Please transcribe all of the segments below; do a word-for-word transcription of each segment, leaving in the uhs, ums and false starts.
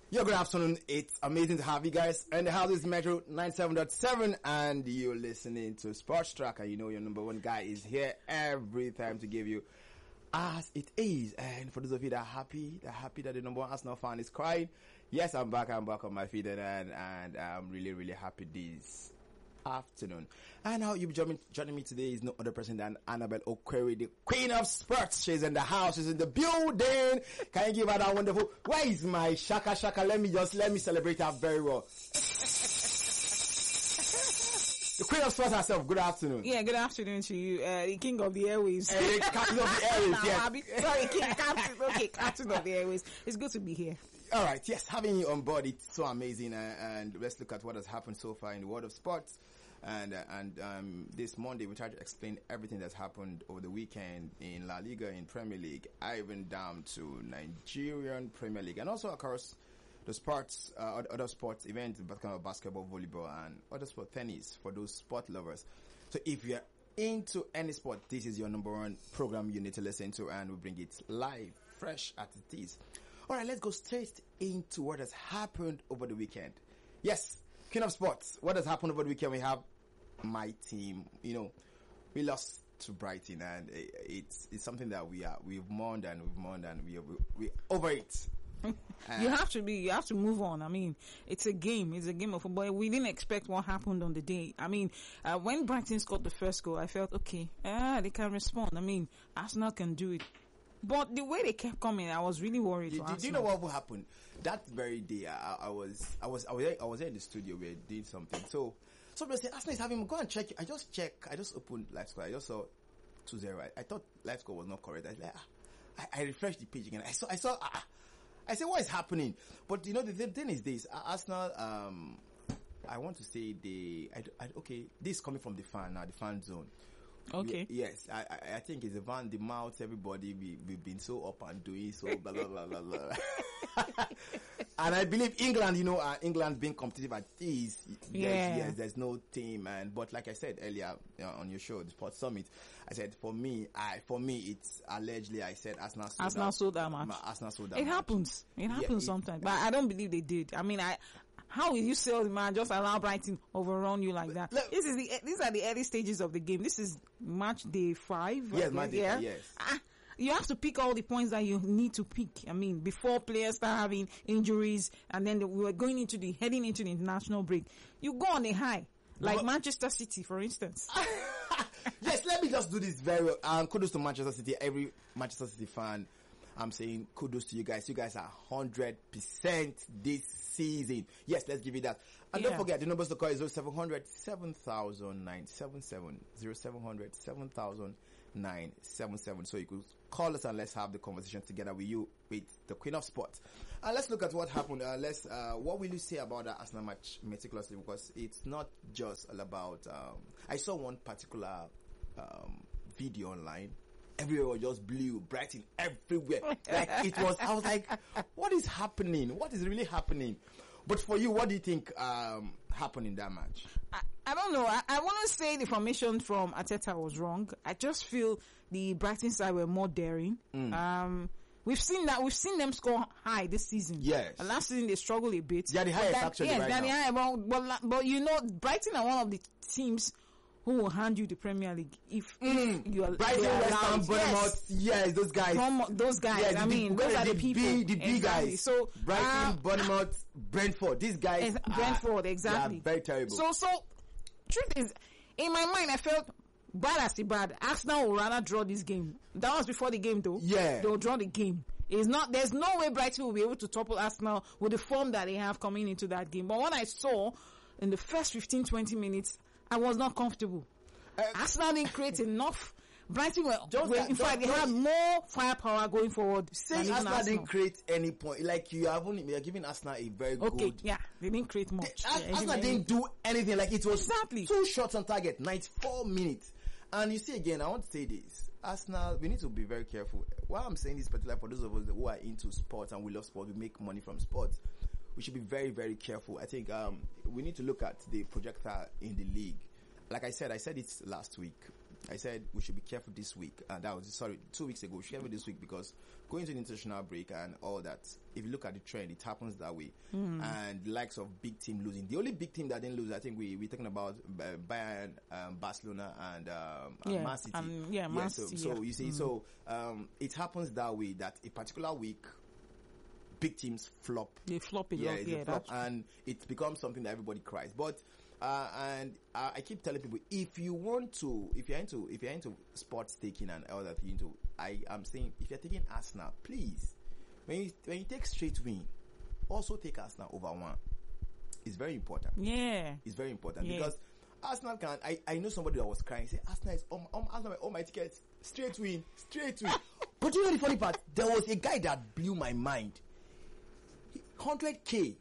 Yo, good afternoon. It's amazing to have you guys. And the house is Metro ninety-seven point seven, and you're listening to Sports Track, and you know your number one guy is here every time to give you as it is. And for those of you that are happy, that are happy that the number one Arsenal fan is crying, yes, I'm back. I'm back on my feet, and and, and I'm really, really happy this afternoon. And how you'll be joining, joining me today is no other person than Annabelle Okweri, the Queen of Sports. She's in the house. She's in the building. Can you give her that wonderful? Where is my shaka shaka? Let me just let me celebrate her very well. The Queen of Sports herself. Good afternoon. Yeah, good afternoon to you, uh, the King of the Airways. Uh, the Captain of the Airways. no, yes. Abi, sorry, King, Captain. Okay, Captain of the Airways. It's good to be here. All right. Yes, having you on board, it's so amazing. Uh, and let's look at what has happened so far in the world of sports. And uh, and um, this Monday we try to explain everything that's happened over the weekend in La Liga, in Premier League, even down to Nigerian Premier League, and also across the sports, uh, other sports events, basketball, volleyball, and other sport, tennis for those sport lovers. So if you're into any sport, this is your number one program you need to listen to, and we bring it live, fresh as it is. All right, let's go straight into what has happened over the weekend. Yes. King of Sports, what has happened over the weekend? We have my team, you know, we lost to Brighton, and it's it's something that we are we've mourned and we've mourned and we we, we over it. Uh, you have to be, you have to move on. I mean, it's a game, it's a game of football. We didn't expect what happened on the day. I mean, uh, when Brighton scored the first goal, I felt okay. Ah, they can respond. I mean, Arsenal can do it. But the way they kept coming, I was really worried. Did, did you know what happened? That very day, I, I was, I was, I was, I was there in the studio where I did something. So, somebody said, Arsenal is having, go and check. I just check. I just opened Live Score. I just saw two zero. I, I thought Live Score was not correct. I was like, ah. I, I refreshed the page again. I saw, I saw, ah. I said, what is happening? But you know, the, the thing is this: Arsenal. Um, I want to say they. I, I, okay, this is coming from the fan now, the fan zone. Okay. Y- yes, I, I I think it's the van, the mouth, everybody, we, we've been so up and doing so blah, blah, blah, blah, blah. And I believe England, you know, uh, England being competitive at this, yeah. Yes, yes, there's no team. And, but like I said earlier uh, on your show, the Sports Summit, I said, for me, I, for me, it's allegedly, I said Arsenal sold Arsenal out. sold that match. Arsenal sold that It match. happens. It happens Yeah, it- sometimes. But I don't believe they did. I mean, I, how will you sell the man, just allow Brighton overrun you like that? Look, this is the these are the early stages of the game. This is match day five. Yes, right? match day yeah. five, yes. Ah, you have to pick all the points that you need to pick. I mean, before players start having injuries, and then the, we were going into the heading into the international break. You go on a high, like But- Manchester City, for instance. Yes, let me just do this very well. Um, kudos to Manchester City. Every Manchester City fan, I'm saying kudos to you guys. You guys are one hundred percent this season. Yes, let's give it that. And Yeah. don't forget, the numbers to call is seven hundred, seven thousand nine seven seven, seven hundred, seven thousand nine seven seven. So you could call us and let's have the conversation together with you, with the Queen of Sports. And let's look at what happened. Uh, let's, uh, what will you say about the Arsenal match meticulously? Because it's not just all about, um, I saw one particular, um, video online. Everywhere was just blue, Brighton everywhere. Like it was, I was like, what is happening? What is really happening? But for you, what do you think um, happened in that match? I, I don't know. I, I want to say the formation from Arteta was wrong. I just feel the Brighton side were more daring. Mm. Um, we've seen that. We've seen them score high this season. Yes. Uh, Last season they struggled a bit. They are the But highest that- actually yes, right they are the now. high, but, but, la- but you know, Brighton are one of the teams who will hand you the Premier League if, if you are Brighton, they are West Ham, allowed. Bournemouth, yes, those guys. From those guys, Yeah, the I big- mean, those the are the big- people. the big Exactly. guys. So Brighton, um, Bournemouth, Brentford, these guys. Ex- are- Brentford, exactly. They are very terrible. So, so, truth is, in my mind, I felt bad as the bad. Arsenal will rather draw this game. That was before the game, though. Yeah. They'll draw the game. It's not, there's no way Brighton will be able to topple Arsenal with the form that they have coming into that game. But when I saw in the first fifteen, twenty minutes, I was not comfortable. Uh, Arsenal didn't create enough. Brighton were, Just were that- in fact, they just- had more firepower going forward. Saying than even Arsenal didn't create any point. Like you haven't, you're giving Arsenal a very Okay, good. yeah, they didn't create much. Ar- Yeah, Arsenal any- didn't do anything. Like it was Exactly. two shots on target, ninety-four minutes. And you see again, I want to say this. Arsenal, we need to be very careful. Why I'm saying this particularly for those of us who are into sports and we love sports, we make money from sports. We should be very, very careful. I think um, we need to look at the projector in the league. Like I said, I said it last week. I said we should be careful this week. And that was, sorry, two weeks ago. We should be careful this week because going to the international break and all that, if you look at the trend, it happens that way. Mm. And the likes of big team losing. The only big team that didn't lose, I think we, we're talking about Bayern, um, Barcelona, and, um, yeah, and Man City. Um, yeah, Man yeah, City. So, yeah. so you see, mm. so um, it happens that way, that a particular week, big teams flop. They flop a yeah, lot. Yeah, flop, and it becomes something that everybody cries. But uh, and uh, I keep telling people, if you want to, if you're into, if you're into sports taking and all that, you into, I am saying, if you're taking Arsenal, please, when you when you take straight win, also take Arsenal over one. It's very important. Yeah, it's very important yeah. because Arsenal can. I, I know somebody that was crying. Say Arsenal is um, um Arsenal all my tickets straight win, straight win. But you know the funny part? There was a guy that blew my mind. one hundred K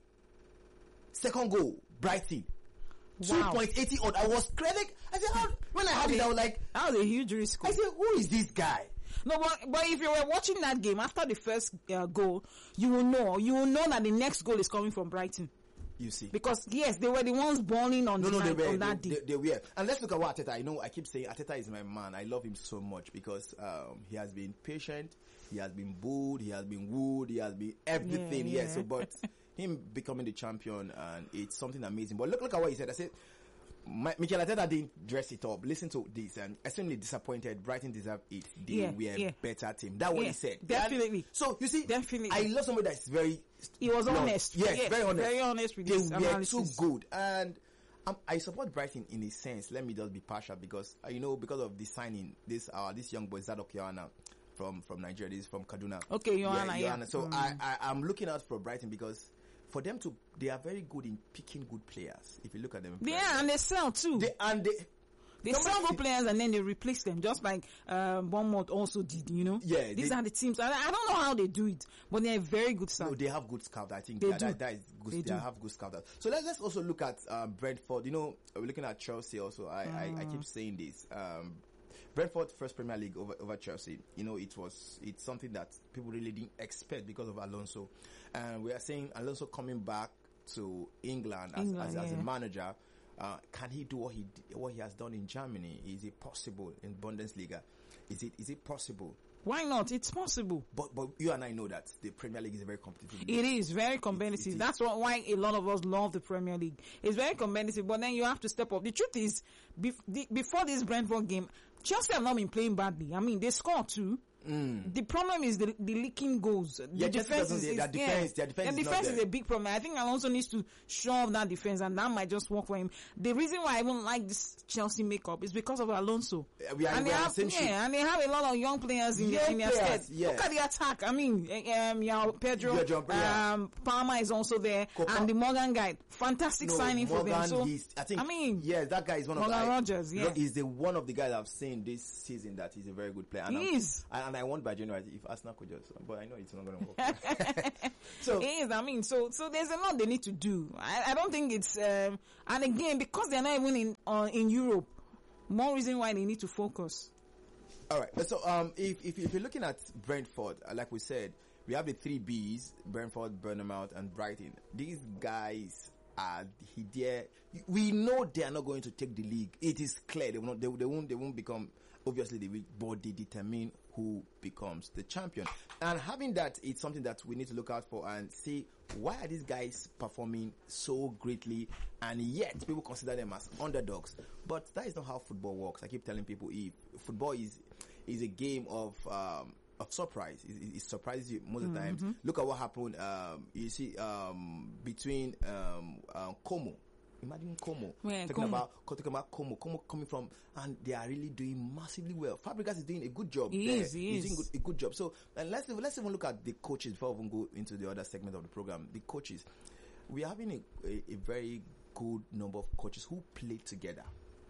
second goal, Brighton. Wow. two point eight zero odd. I was credit. I said, how, when I had it, I was like, that was a huge risk. I said, who is this guy? No, but, but if you were watching that game after the first uh, goal, you will know. You will know that the next goal is coming from Brighton. You see, because yes, they were the ones balling on, no, the no, night, they were, on that they, day. They, they were. And let's look at what Arteta. I know I keep saying Arteta is my man. I love him so much because um, he has been patient. He has been booed. He has been wooed. He has been everything. Yeah, yeah. yeah so, but him becoming the champion, and it's something amazing. But look, look at what he said. I said, My, Mikel Arteta didn't dress it up. Listen to this, and extremely disappointed. Brighton deserved it. They yeah, were yeah. a better team. That's what yeah, he said. Definitely. And so you see, definitely. I love somebody that's very. He was no, honest. Yes, yes, very honest. Very honest with they his were analysis. too good, and um, I support Brighton in a sense. Let me just be partial because uh, you know because of the signing this uh this young boy Zadok Yohana from from Nigeria. This is from Kaduna. Okay, Yohana. Yeah, yeah. Yohana. So mm. I, I I'm looking out for Brighton because. For them to, they are very good in picking good players. If you look at them, yeah, and they sell too. They, and they, they sell good players and then they replace them, just like uh, Bournemouth also did. You know, yeah. These they, are the teams. I, I don't know how they do it, but they're very good scouts. No, they have good scouts. I think they that, do. That, that is good. They, they do. have good scouts. So let's let's also look at um, Brentford. You know, we're looking at Chelsea also. I, mm. I, I keep saying this. Um, Brentford first Premier League over, over Chelsea. You know, it was it's something that people really didn't expect because of Alonso, and we are saying Alonso coming back to England as, England, as, yeah. as a manager. Uh, can he do what he what he has done in Germany? Is it possible in Bundesliga? Is it is it possible? Why not? It's possible. But but you and I know that the Premier League is a very competitive league. It is very competitive. It, it is. That's what, why a lot of us love the Premier League. It's very competitive, but then you have to step up. The truth is, bef- the, before this Brentford game, Chelsea have not been playing badly. I mean, they scored too. Mm. The problem is the, the leaking goals. Yeah, the defense is, is their defense, yeah, their defense, their is, defense not is a big problem. I think Alonso needs to shove that defense, and that might just work for him. The reason why I don't like this Chelsea makeup is because of Alonso. Uh, we are, and we they are have, the same yeah, shit. and they have a lot of young players in, young their, in their players, stead. yeah. Look at the attack. I mean, um, yeah, Pedro, yeah, um, Palmer is also there, Copa. and the Morgan guy. Fantastic no, signing Morgan, for them. So I think, I mean, yeah, that guy is one Morgan of the Rogers. Yeah, he's the one of the guys I've seen this season that he's a very good player. And he I'm, is, and I want by January if Arsenal could just, but I know it's not going to work. So it is. I mean, so so there's a lot they need to do. I, I don't think it's um, and again because they're not even in uh, in Europe, more reason why they need to focus. All right. So um, if if, if you're looking at Brentford, uh, like we said, we have the three Bs: Brentford, Bournemouth, and Brighton. These guys are he there. We know they are not going to take the league. It is clear they will not. They, they won't. They won't become. Obviously, the weak, but they determine who becomes the champion. And having that, it's something that we need to look out for and see why are these guys performing so greatly, and yet people consider them as underdogs. But that is not how football works. I keep telling people, if football is is a game of um, of surprise. It, it surprises you most of the Mm-hmm. times. Look at what happened. Um, you see, um, between um, uh, Como. Imagine Como. Yeah, talking Como. about talking about Como, Como coming from, and they are really doing massively well. Fabregas is doing a good job. He there. is, he He's is. doing good, a good job. So, and let's let's even look at the coaches before we even go into the other segment of the program. The coaches, we are having a, a, a very good number of coaches who play together.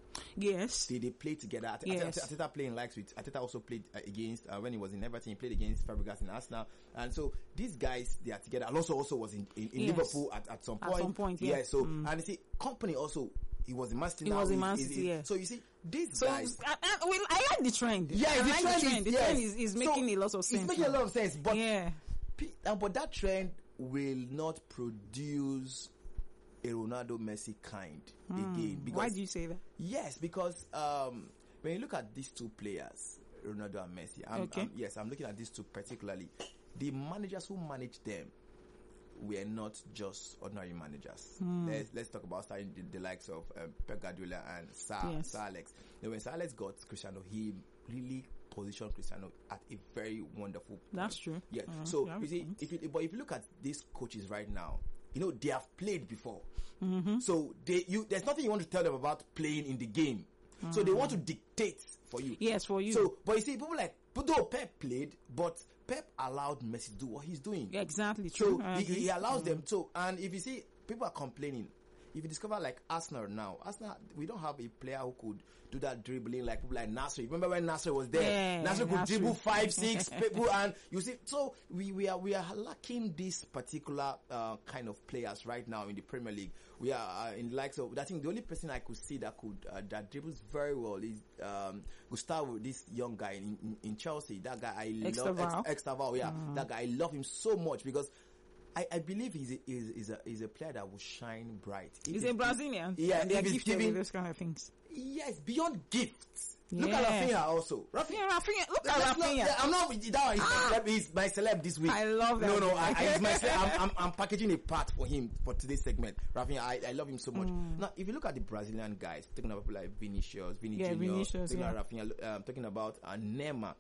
Yes. They, they play together. At- Yes. At- Ateta playing likes with Ateta also played uh, against uh, when he was in Everton. He played against Fabregas in Arsenal, and so these guys they are together. Alonso also was in, in, in Yes. Liverpool at, at some At point. some point, yeah. So Mm. and you see, company also he was in Man City. He now, was in he's- Man he's- City, he's- yeah. So you see, these So guys. I, I, well, I like the trend. Yeah, I the like trend the trend. is, The yes. trend is, is So making a lot of sense. It's making a lot of sense, but yeah. P- uh, but that trend will not produce a Ronaldo Messi kind again. Because Why do you say that? Yes, because um, when you look at these two players, Ronaldo and Messi, I'm, Okay. I'm, yes, I'm looking at these two particularly. The managers who manage them were not just ordinary managers. Let's, let's talk about starting the, the likes of um, Pep Guardiola and Sir, Yes. Sir Alex. Now, when Sir Alex got Cristiano, he really positioned Cristiano at a very wonderful point. That's true. Yeah. Uh, so yeah, you see, point. if you, but if you look at these coaches right now, you know they have played before. Mm-hmm. So they you there's nothing you want to tell them about playing in the game. Mm-hmm. So they want to dictate for you. Yes, for you. So, but you see, people like though Pep played, but Pep allowed Messi to do what he's doing. Exactly So true. I he, agree. he allows them to. And if you see, people are complaining. If you discover like Arsenal now, Arsenal, we don't have a player who could do that dribbling like people like Nasser. Remember when Nasser was there? Yeah, Nasser could Nasser. dribble five, six people, and you see. So we, we are we are lacking this particular uh, kind of players right now in the Premier League. We are uh, in the likes of. I think the only person I could see that could uh, that dribbles very well is um, Gustavo, this young guy in, in, in Chelsea. That guy I love. Extraval. Ex, Extraval, yeah. That guy I love him so much because. I, I believe he's a, he's, he's, a, he's a player that will shine bright. If He's it's- a Brazilian. Yeah, and they're if he's gifted giving- with those kind of things. Yes, beyond gifts. Look at Yeah. Rafinha also. Rafinha. Yeah, Rafinha. Look Let's at not- Rafinha. yeah, I'm not with that one. He's, Ah. my celeb, he's my celeb this week. I love that. No, no, I, I, he's my celeb. I'm, I'm, I'm packaging a part for him for today's segment. Rafinha, I, I love him so much. Now, if you look at the Brazilian guys, talking about people like Vinicius, Vini Yeah, Junior, Vinicius, talking yeah. about Rafinha, um, talking about uh, Neymar,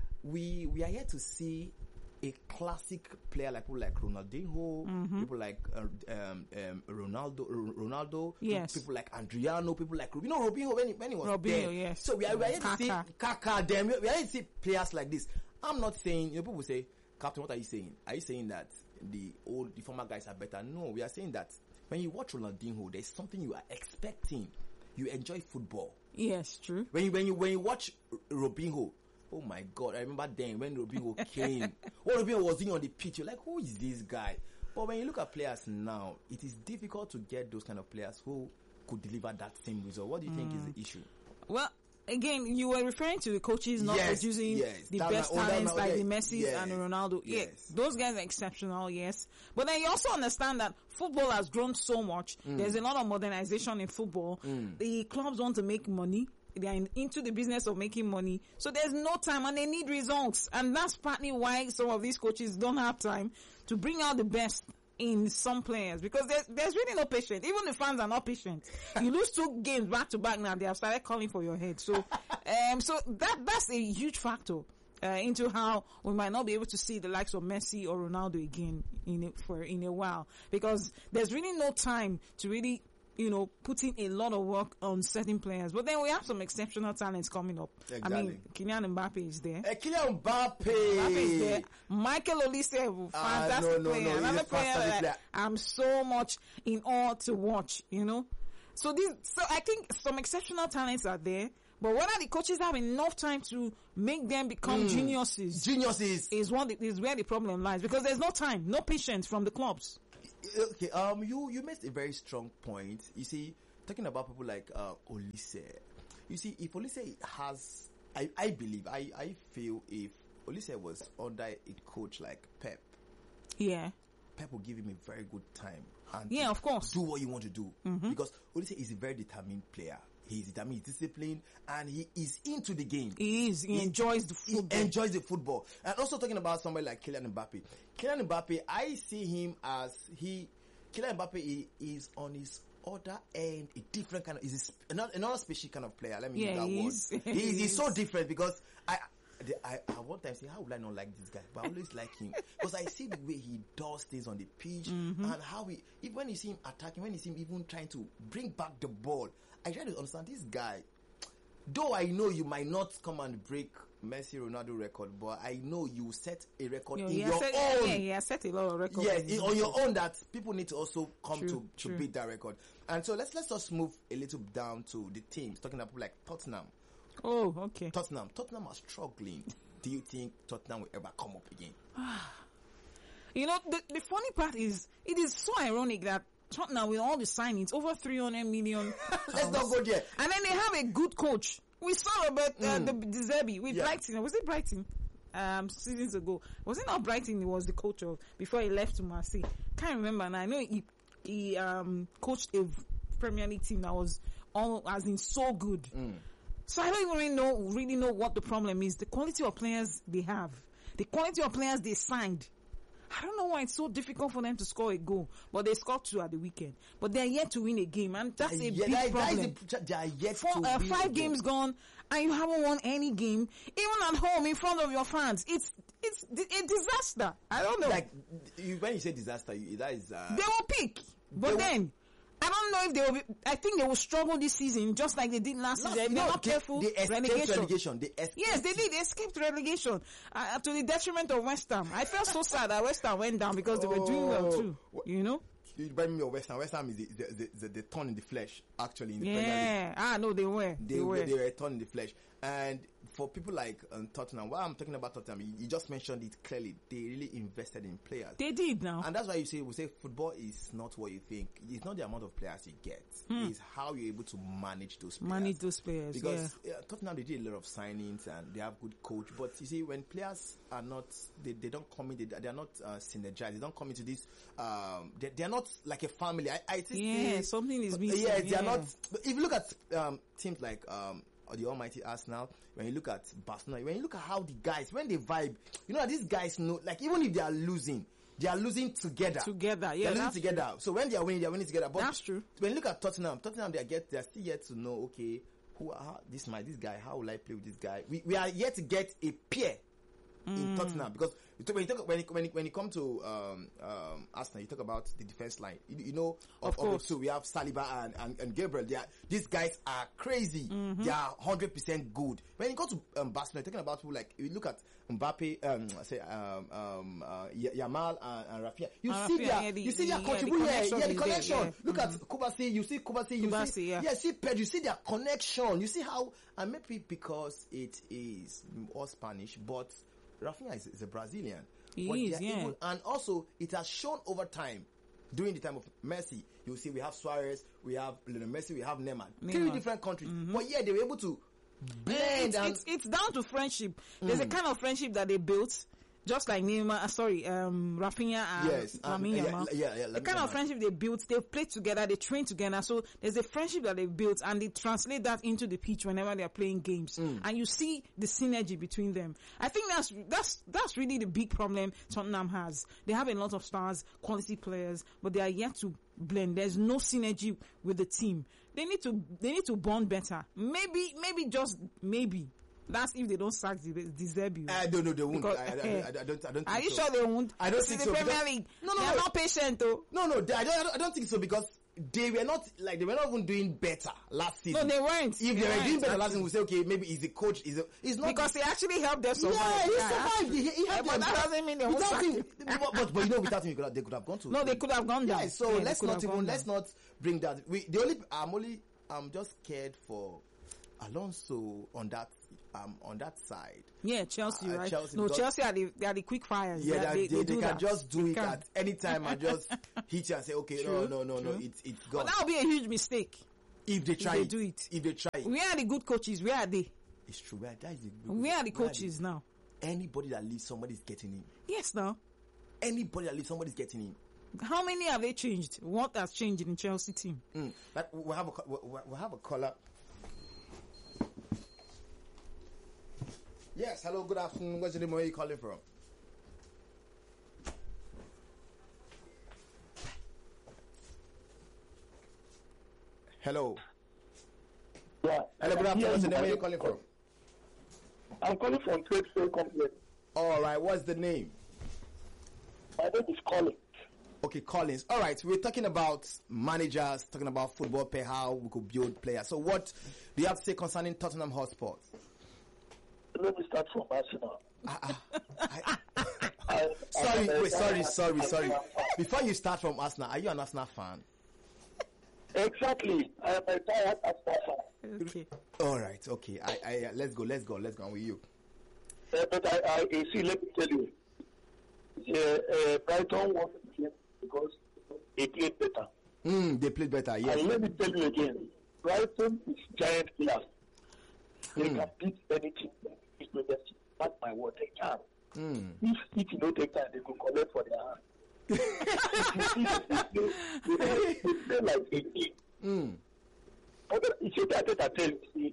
we we are here to see a classic player like people like Ronaldinho, Mm-hmm. people like uh, um, um, Ronaldo, Ronaldo, Yes. people like Adriano, people like you know Robinho when he, when he was Robinho, there. yes. So we are, we are here to see Kaká. Kaká, them. We are here to see players like this. I'm not saying, you know, people say, Captain, what are you saying? Are you saying that the old, the former guys are better? No, we are saying that when you watch Ronaldinho, there's something you are expecting. You enjoy football. Yes, true. When you when you when you watch R- Robinho, oh my God, I remember then when Robinho came, what Robinho was doing on the pitch, you're like, who is this guy? But when you look at players now, it is difficult to get those kind of players who could deliver that same result. What do you think is the issue? Well, again, you were referring to the coaches not Yes, producing yes. the That's best my- oh, that's talents my- like yeah, the Messi yes, and the Ronaldo. Yeah, yes. those guys are exceptional, yes. But then you also understand that football has grown so much. Mm. There's a lot of modernization in football. The clubs want to make money. They are in, into the business of making money. So there's no time and they need results. And that's partly why some of these coaches don't have time to bring out the best in some players because there's, there's really no patience. Even the fans are not patient. You lose two games back to back now, they have started calling for your head. So, um, so that, that's a huge factor. Uh, into how we might not be able to see the likes of Messi or Ronaldo again in a, for in a while because there's really no time to really, you know, put in a lot of work on certain players. But then we have some exceptional talents coming up. I mean, Kylian Mbappe is there. Uh, Kylian Mbappe. Mbappe is there. Michael Olise, Ah, fantastic no, no, player. no, he's Another a player fantastic that player. I'm so much in awe to watch, you know. So this, so I think some exceptional talents are there. But whether the coaches have enough time to make them become geniuses Geniuses. is what the, is where the problem lies because there's no time, no patience from the clubs. Okay, um, you you made a very strong point. You see, talking about people like uh, Olise. You see, if Olise has, I, I believe, I, I feel if Olise was under a coach like Pep, Yeah. Pep will give him a very good time and Yeah, of course. do what you want to do because Olise is a very determined player. He's determined, he's disciplined, and he is into the game. He is. He, He- enjoys the He football. enjoys the football. And also talking about somebody like Kylian Mbappe. Kylian Mbappe, I see him as he, Kylian Mbappe he, is on his other end, a different kind of, is another, another species kind of player. Let me Yeah, use that he word. is. He, He he's so is. different because I, the- I, I one time say, how would I not like this guy? But I always like him because I see the way he does things on the pitch Mm-hmm. and how he, even when you see him attacking, when you see him even trying to bring back the ball, I try to understand this guy. Though I know you might not come and break Messi Ronaldo record, but I know you set a record You know, in he has your set, own. Yeah, he has set a lot of records. Yes, in his in- on your own. own that people need to also come True, to, to true. beat that record. And so let's let's just move a little down to the teams, talking about people like Tottenham. Oh, okay. Tottenham. Tottenham are struggling. Do you think Tottenham will ever come up again? You know, the, the funny part is, it is so ironic that Tottenham, with all the signings, over three hundred million. Let's not go there. And then they have a good coach. We saw about uh, the De Zerbi with Yeah. Brighton. Was it Brighton? Um, seasons ago. Was it not Brighton he was the coach of before he left to Marseille? Can't remember. And I know he, he um, coached a Premier League team that was all, as in so good. So I don't even really know, really know what the problem is. The quality of players they have, the quality of players they signed. I don't know why it's so difficult for them to score a goal, but they scored two at the weekend. But they are yet to win a game, and that's a yeah, big that, problem. That is a, they are yet Four, to uh, win five a games game. gone, and you haven't won any game, even at home in front of your fans. It's it's a disaster. I don't know. Like you, when you say disaster, you, that is uh, They will pick, but will- then I don't know if they will. Be, I think they will struggle this season, just like they did last Last- season. If no, they're not they, careful, they escaped relegation. relegation. They escaped Yes, they did. They escaped relegation uh, to the detriment of West Ham. I felt so sad that West Ham went down because they were doing well too. You know? You remind me of West Ham. West Ham is the, the, the, the, the thorn in the flesh, actually, in the Premier League. Yeah. Ah, no, they were. They, They, were. they were a thorn in the flesh. And for people like um, Tottenham, while I'm talking about Tottenham, you, you just mentioned it clearly. They really invested in players. They did now. And that's why you say we say football is not what you think. It's not the amount of players you get. It's how you're able to manage those players. Manage those players. Because yeah. uh, Tottenham, they did a lot of signings and they have good coach. But you see, when players are not, they, they don't come in, they, they are not uh, synergized. They don't come into this, um, they, they are not like a family. I, I think Yeah, they- something is missing. Yeah, they yeah. are not. If you look at um, teams like um, the almighty Arsenal, when you look at Barcelona, when you look at how the guys, when they vibe, you know, these guys know, like even if they are losing, they are losing together. Together, yeah, They're losing that's together. So when they are winning, they are winning together. But That's true. when you look at Tottenham, Tottenham, they are get, they are still yet to know, okay, who are this my this guy? How will I play with this guy? We we are yet to get a pair in Tottenham because you talk, when you talk when it, when it, when you come to um, um, Arsenal, you talk about the defense line. You, you know, of, Of of the course. two, we have Saliba and, and, and Gabriel. They are, these guys are crazy. They are hundred percent good. When you go to um, Barcelona, you're talking about who like you look at Mbappe, um, say um, um, uh, Y- Yamal and, and Rafinha. You And see Rafinha, their yeah, the- you see their the- yeah, the contribution. Yeah, connection yeah, the is there, connection. yeah. Look at Kubasi. You see Kubasi. You Kubasi, see yeah. yeah, see Pedro. You see their connection. You see how and maybe because it is all Spanish, but Rafinha is, is a Brazilian. He But is, they are yeah. able- and also it has shown over time during the time of Messi. You see, we have Suarez, we have Lionel Messi, we have Neymar, three Neymar. different countries. But yeah, they were able to blend. It's, and it's, it's down to friendship. There's a kind of friendship that they built, just like Neymar, uh, sorry, um, Rafinha and Yes, um, Lamine yeah, Yamal. yeah, yeah, The Lamine kind of Yamal. friendship they built, they've played together, they train together. So there's a friendship that they built, and they translate that into the pitch whenever they are playing games, and you see the synergy between them. I think that's that's that's really the big problem Tottenham has. They have a lot of stars, quality players, but they are yet to blend. There's no synergy with the team. They need to they need to bond better. Maybe maybe just maybe. That's if they don't sack the, the debut. I don't know, they won't. Because, I, I, I, I, I don't. I don't. Are think you so. sure they won't? I don't It's think in so, the Premier because- League. No, no, they are no. not patient though. No, no, they, I, don't, I don't think so because they were not like they were not even doing better last No, season. they weren't. If they, They were weren't, doing better last actually. season, we say okay, maybe he's the coach. Is it's not Because he actually helped them survive. Yeah, he survived. actually. He, he Yeah, helped but them. that doesn't mean they won't without sack him. him. But, but, but you know, without him, they could have, they could have gone to. No, they could have gone down. Yeah, so Yeah, they let's could not have even gone let's down. not bring that. We the only I'm only I'm just scared for Alonso on that um on that side. Yeah, Chelsea, Uh, right? Chelsea, no, because- Chelsea are the they are the quick fires. Yeah, They- that, they, they, they, they do can that. just do They it can. at any time and just hit you and say, okay, True, no, no, no, no, true. it's it's gone. But that would be a huge mistake. If they try they it, do it. if they try it, Where are the good coaches? Where are they? it's true. Where, that is the, Where are the where coaches now? Anybody that leaves, somebody's getting in. Yes, now. Anybody that leaves, somebody's getting in. How many have they changed? What has changed in the Chelsea team? Mm. Like we have a co- we we- we have a caller. Yes, hello, good afternoon. What's your name? Where are you calling from? Hello. Yeah. Hello, good afternoon. What's your name? Where are you calling from? I'm calling from Trade Fair Complex. All right, what's the name? My name is Colin. Okay, Collins. All right, we're talking about managers, talking about football play, how we could build players. So, what do you have to say concerning Tottenham Hotspur? Let me start from Arsenal. I, I, I, sorry, I- wait, sorry, I- sorry, I- sorry. I- Before you start from Arsenal, are you an Arsenal fan? Exactly. I am a tired Arsenal fan. Okay. All right, okay. I, I, uh, let's go, let's go, let's go on with you. Uh, but I, I, I see, let me tell you. Uh, uh, Brighton won the game because they played better. Mm, they played better, yes. And let me tell you again, Brighton is giant players. They Hmm. can beat anything. It's not just mark my word, they can. Mm. If, if you don't take time, they could collect for their hand. they, they, they, they play like a team. Mm. But it's a that I tell you, see,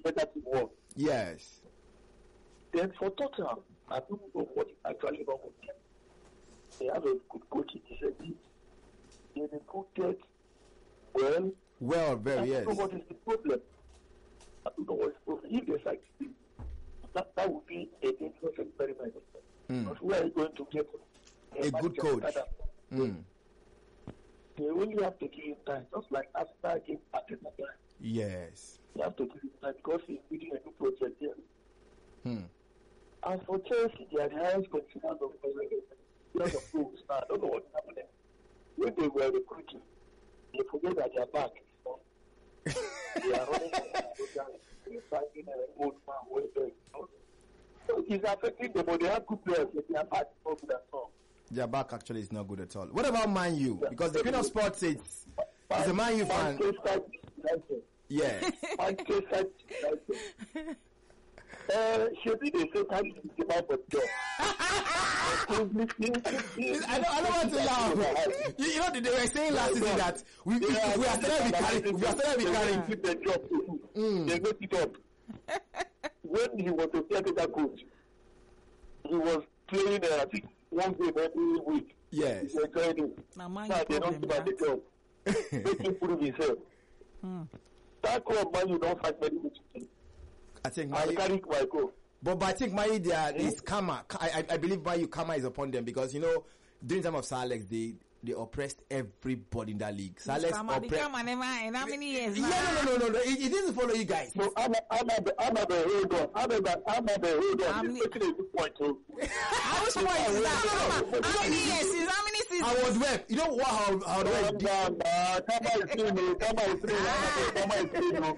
better team won. Yes. Then for Tottenham, I don't know what is actually wrong with them. They have a good coach in this team. They recruited well. Well, very I yes. don't know what is the problem. I don't know what is the problem. If they like that, that would be a dangerous experiment. Mm. Because where are you going to get A good coach. Mm. They only have to give him time, just like after gave Arteta time. Yes. You have to give him time because he's building a new project here. Hmm. As for Chelsea, they are the highest consumers of players of goals. Now, I don't know what's happening. When they were recruiting, they forget that they are back. They are running they're finding an old man way back. So it's affecting them, but they have good players, but they are back not good at all. Their back actually is not good at all. What about Man U? Yeah. Because the Queen of Sports says it's a Man U fan. Manchester United. Yeah. Manchester United. Uh, should be the same time to give out for job. I don't, I don't want to laugh. You, you know, they were saying last season that we, we, Yeah, we are still be carrying, we are still be carrying. They the job too. Mm. They make it up. When he was a theater coach, he was playing, uh, I think, one game every week. Yes. He was training. Now, man, Now you they don't problem, give out the that. job. Make him prove himself. Hmm. That club, man, you don't fight many weeks. I think I Man U, carry my goal. but, but I think Man U, there is karma. I, I, I believe Man U karma is upon them because, you know, during the time of Sir Alex, they, they oppressed everybody in that league. Sir Alex Come on, the oppressed. camera never in how many years Yeah, now? no, no, no, no, no. It, it doesn't follow you guys. So I'm a, I'm a, I'm a, hold on. I'm a, I'm a, hold on. I'm He's making a good point too. How much point is that? no, no. How many years is how many seasons? I was web. You know what? How, how do I Calm down, man. Come on, it's me. Come on, it's me. Come on, it's me.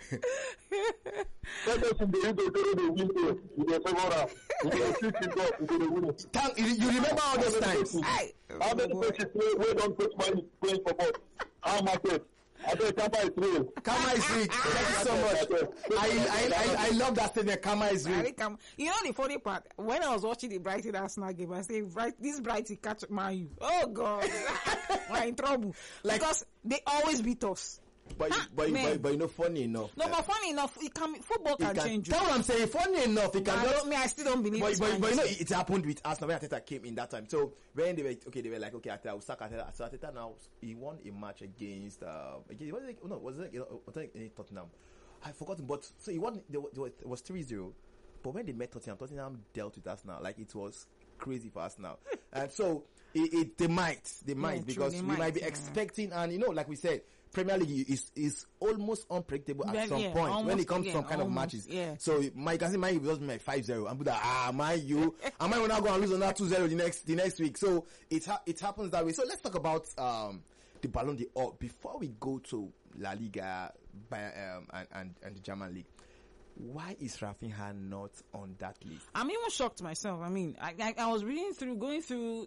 Let us in the end of the window. We will figure out. We will shoot it up. We will win it. Thank, you, you remember all those times? Hey. How many coaches play? We don't put money playing for ball. How much it? I think Kama is real. Karma is rich. Thank you so much. I, I, I, I love that statement. Karma is I rich. think I'm- You know the funny part? When I was watching the Brighton Arsenal game, I say, Bright, this Brighton catch Man U. Oh God, we're in trouble Like- because they always beat us. But, you- Ah, but, you- man. but, but you know, funny enough. No, uh, but funny enough, it can football it can, can, change you. that's what I'm saying. Funny enough, it can I just. don't, me, I still don't believe But, it's but, fine. but you know, it, it happened with Arsenal when Ateta came in that time. So when they were okay, they were like, okay, Ateta will sack Ateta. So Ateta now he won a match against uh against was it no was it you know, was it in Tottenham? I forgotten, but so he won. There was, it was three zero. But when they met Tottenham, Tottenham dealt with Arsenal like it was crazy for Arsenal. And so it, it they might they might true, because they we might, might be yeah. expecting, and you know, like we said, Premier League is is almost unpredictable at Yeah, some yeah, point when almost, it comes yeah, from kind of almost, matches. yeah. So my can say Man U will just be like five zero and be like, ah, Man U, and Man U will now go and lose on that two zero the next the next week. So it ha- it happens that way. So let's talk about um the Ballon d'Or before we go to La Liga by, um, and, and and the German league. Why is Rafinha not on that list? I'm even shocked myself. I mean, I, I, I was reading through, going through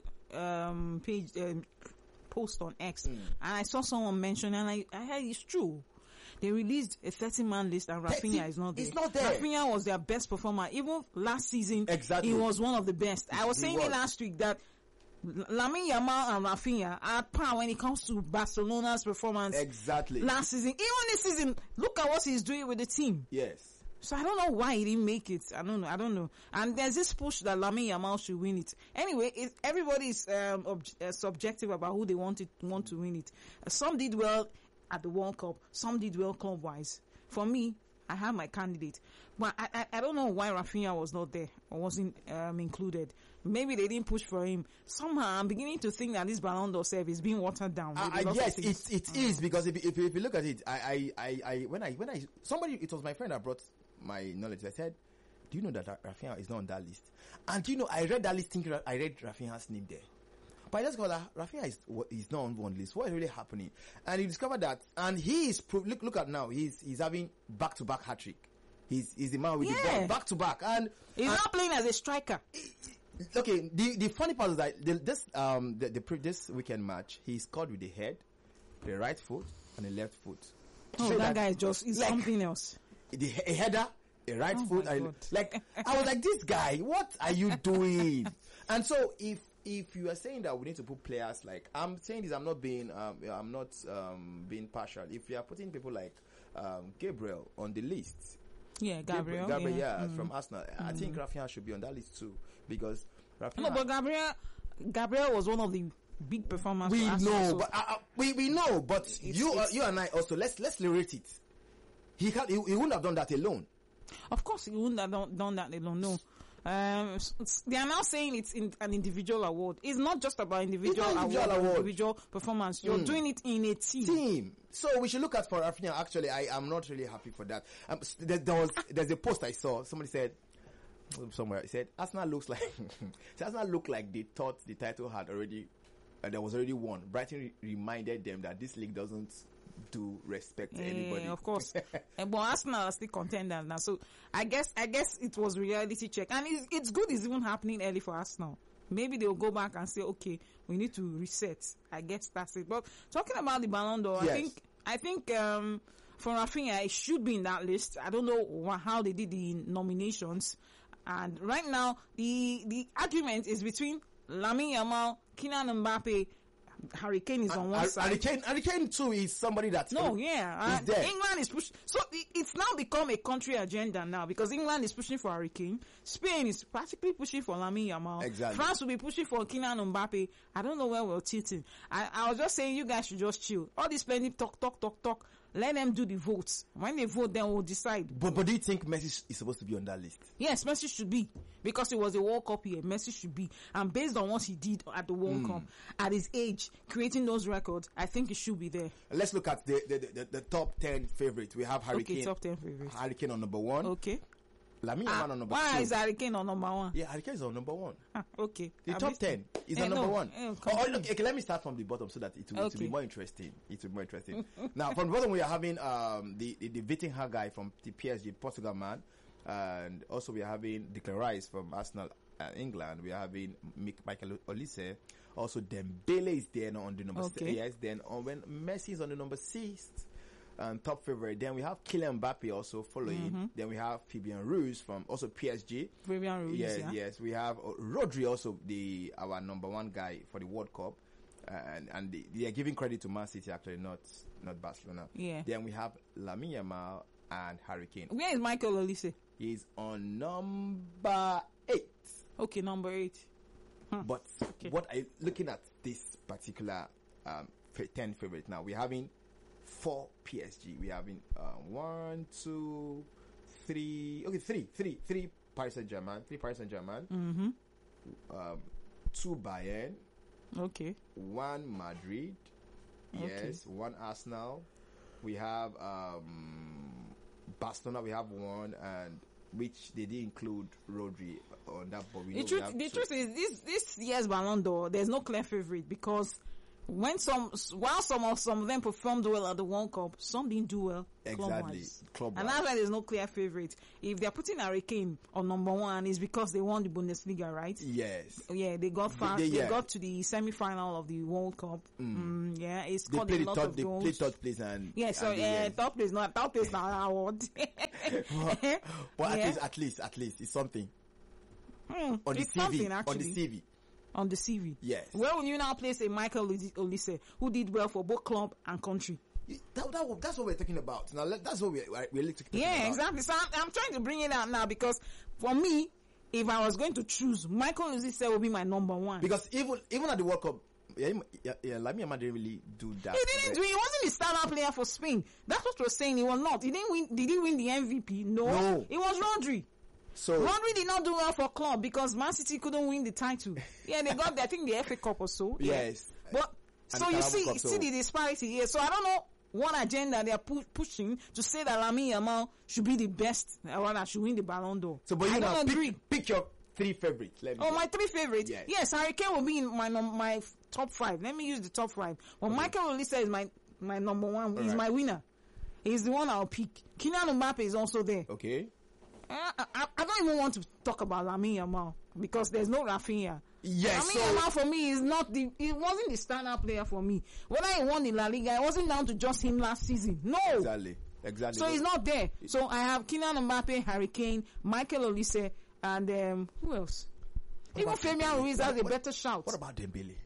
um page um, post on X, and I saw someone mention, and I, I heard it's true. They released a thirty-man list, and thirty? Rafinha is not there. He's not there. Rafinha was their best performer. Even last season, Exactly. he was one of the best. I was He saying was. it last week that Lamine Yamal and Rafinha are at par when it comes to Barcelona's performance Exactly. last season. Even this season, look at what he's doing with the team. Yes. So I don't know why he didn't make it. I don't know. I don't know. And there's this push that Lamine Yamal should win it. Anyway, it, everybody is um, ob- uh, subjective about who they want it, want to win it. Uh, some did well at the World Cup. Some did well club-wise. For me, I have my candidate. But I, I, I don't know why Rafinha was not there or wasn't um, included. Maybe they didn't push for him. Somehow, I'm beginning to think that this Ballon d'Or serve is being watered down. with Uh, a lot of yes, things. it it is because if, if if you look at it, I, I I I when I when I somebody it was my friend that brought my knowledge. I said, "Do you know that Ra- Rafinha is not on that list?" And do you know I read that list thinking that I read Rafinha's name there, but I just got that Rafinha is is not on one list. What is really happening? And he discovered that, and he is pro- look look at now. He's he's having back to back hat trick. He's he's the man with the Yeah. ball back to back, and He's and- not playing as a striker. okay, the the funny part is that the, this um the, the pre- this weekend match he scored with the head, the right foot, and the left foot. Oh, So that guy is just is like, something else. The a header, a right Oh foot, my and God. like I was like, this guy, what are you doing? And so if if you are saying that we need to put players like I'm saying this, I'm not being um I'm not um being partial. If you are putting people like um Gabriel on the list, Yeah, Gabriel. Gabriel, yeah, yeah, Mm. from Arsenal. I think Rafinha should be on that list too because Rafinha. No, but Gabriel, Gabriel was one of the big performers. we for Arsenal, know, so but uh, uh, we we know, but you uh, it's- you and I also let's let's rate it. He can't. He, he wouldn't have done that alone. of course, he wouldn't have done, done that alone. No. Um, s- s- they are now saying it's in, an individual award. It's not just about individual, not individual award, or award. individual performance. You're doing it in a team. Team. So we should look at for Rafinha. Actually, I am not really happy for that. Um, s- there, there was there's a post I saw. Somebody said somewhere. It said Arsenal looks like Arsenal look like they thought the title had already uh, there was already won. Brighton re- reminded them that this league doesn't do respect to anybody. Yeah, of course. Eh, but Arsenal are still contenders now, so I guess I guess it was reality check, and it's, it's good. It's even happening early for Arsenal. Maybe they'll go back and say, okay, we need to reset. I guess that's it. But talking about the Ballon d'Or, Yes. I think I think um, for Rafinha, it should be in that list. I don't know wha- how they did the nominations, and right now the the argument is between Lamine Yamal, Kylian Mbappe. Harry Kane is on one Har- side. Harry Kane, Harry Kane too is somebody that No, yeah, He's uh, there. England is pushing. So it, it's now become a country agenda now because England is pushing for Harry Kane. Spain is practically pushing for Lamine Yamal. Exactly. France will be pushing for Kylian Mbappe. I don't know where we're tilting. I, I was just saying you guys should just chill. All this plenty talk, talk, talk, talk. Let them do the votes. When they vote, then we'll decide. But, but do you think Messi is supposed to be on that list? Yes, Messi should be because it was a World Cup year. Messi should be, and based on what he did at the World Cup, at his age, creating those records, I think he should be there. Let's look at the the, the, the top ten favorites. We have Harry Okay, Kane. top ten favorites. Harry Kane on number one. Okay. Lamine Ah, Yamal on number why two. is Harry Kane on number one? Yeah, Harry Kane is on number one. Ah, okay. The I top missed ten it. is Eh, on number no, one. eh, Oh, oh, continue. okay, okay, let me start from the bottom so that it will, it will be Okay. more interesting. It will be more interesting. Now, from the bottom, we are having um, the, the, the Vitinha guy from the P S G, Portugal man. And also, we are having Declan Rice from Arsenal, uh, England. We are having Mik- Michael Olise. Also, Dembele is there now on the number Okay. six. Yes, then on when Messi is on the number six. Um, top favorite. Then we have Kylian Mbappe also following. Mm-hmm. Then we have Fabian Ruiz from also P S G. Fabian Ruiz, Yes, yeah. yes. We have uh, Rodri also, the our number one guy for the World Cup, uh, and and they, they are giving credit to Man City actually, not not Barcelona. Yeah. Then we have Lamine Yamal and Harry Kane. Where is Michael Olise? He's on number eight. Okay, number eight. But Okay. what I looking at this particular um fa- ten favorite now, we're having four P S G. We're having uh, one, two, three. Okay, three, three, three Paris Saint Germain, three Paris Saint Germain. Mm-hmm. Um, two Bayern, Okay. one Madrid, yes, one Arsenal. We have um, Barcelona. We have one, and which they did include Rodri on that. But we The know we truth, have the two. truth is, this this year's Ballon d'Or, there's no clear favorite because when some, while some of some of them performed well at the World Cup, some didn't do well. Exactly. Club-wise. Club-wise. And that's why there's no clear favorite. If they're putting Harry Kane on number one, it's because they won the Bundesliga, right? Yes. Yeah, they got far. They- They, yeah. got to the semi-final of the World Cup. Mm. yeah, it's They got played a the lot third. of They goals. played third place and Yeah, so and uh, they- yes. top place, not top place, not award. but, but at Yeah. least, at least, at least, it's something Hmm, on the it's C V. something actually On the C V. on the C V. Yes. Where will you now place a Michael Olise- Olise who did well for both club and country? That, that, that's what we're talking about. Now, let- that's what we're, we're really talking Yeah, about. exactly. So I'm, I'm trying to bring it out now because for me, if I was going to choose, Michael Olise would be my number one. Because even even at the World Cup, yeah, yeah, yeah Lamine Yamal didn't really do that. He didn't do. He wasn't the standout player for Spain. That's what we're saying. He was not. He didn't win. Did he win the M V P? No. No. It was Rodri. So Rodri did not do well for club because Man City couldn't win the title. Yeah, they got, I think, the F A Cup or so. Yeah. yes, But And so the you Carabao see, Cup, so- see the disparity here. So I don't know what agenda they are pu- pushing to say that Lamine Yamal should be the best, or rather should win the Ballon d'Or. so but you I now don't agree. pick, pick your three favorites. Let me Oh, know. my three favorites. Yes. Yes, Harry Kane will be in my num- my f- top five. Let me use the top five. But Michael Olise is my my number one. He's right. my winner. He's the one I'll pick. Kylian Mbappe is also there. Okay. Uh, I, I, I don't even want to talk about Lamine Yamal because there's no Rafinha. Yes. Lamine So Yamal for me is not the. He wasn't the standout player for me. When I won the La Liga, it wasn't down to just him last season. No. exactly, exactly. So he's not there. So I have Kylian Mbappe, Harry Kane, Michael Olise, and um, who else? Even about Fabian Dembele? Ruiz has a What- better shout. What about Dembele?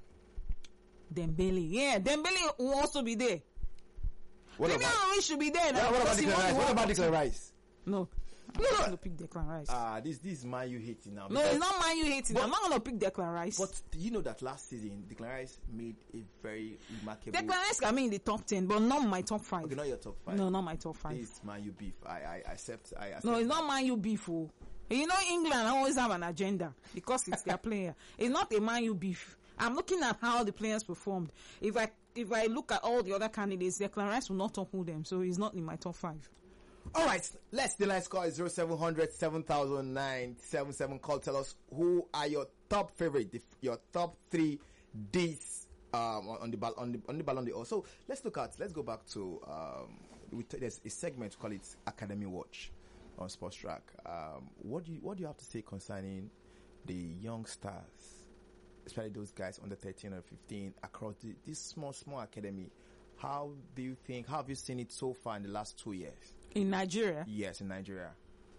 Dembele? Yeah, Dembele will also be there. What Fabian about Ruiz should be there now. what, what about because he Declan won the Rice? What World about Cup. Declan Rice? No. I'm No, not no. going to pick Declan Rice. Ah, this this is Man U hating now. no, because- it's not Man U hating. But- I'm not going to pick Declan Rice. But do you know that last season, Declan Rice made a very remarkable. Declan Rice can be in the top ten, but not my top five. Okay, not your top five. No, not my top five. This is Man U beef. I I accept. I accept. No, it's not that. Man U beef. Oh. You know, England always have an agenda because it's their player. It's not a Man U beef. I'm looking at how the players performed. If I if I look at all the other candidates, Declan Rice will not topple them, so he's not in my top five. All right, let's the line score is zero seven hundred seven thousand nine seven seven. Call, tell us who are your top favorite, the, your top three Ds um, on the ball on the on the Ballon d'Or. So let's look at let's go back to um, we t- there's a segment we call it Academy Watch on Sports Track. Um, what do you what do you have to say concerning the young stars, especially those guys under thirteen or fifteen across the, this small small academy? How do you think? How have you seen it so far in the last two years? In Nigeria, Yes, in Nigeria.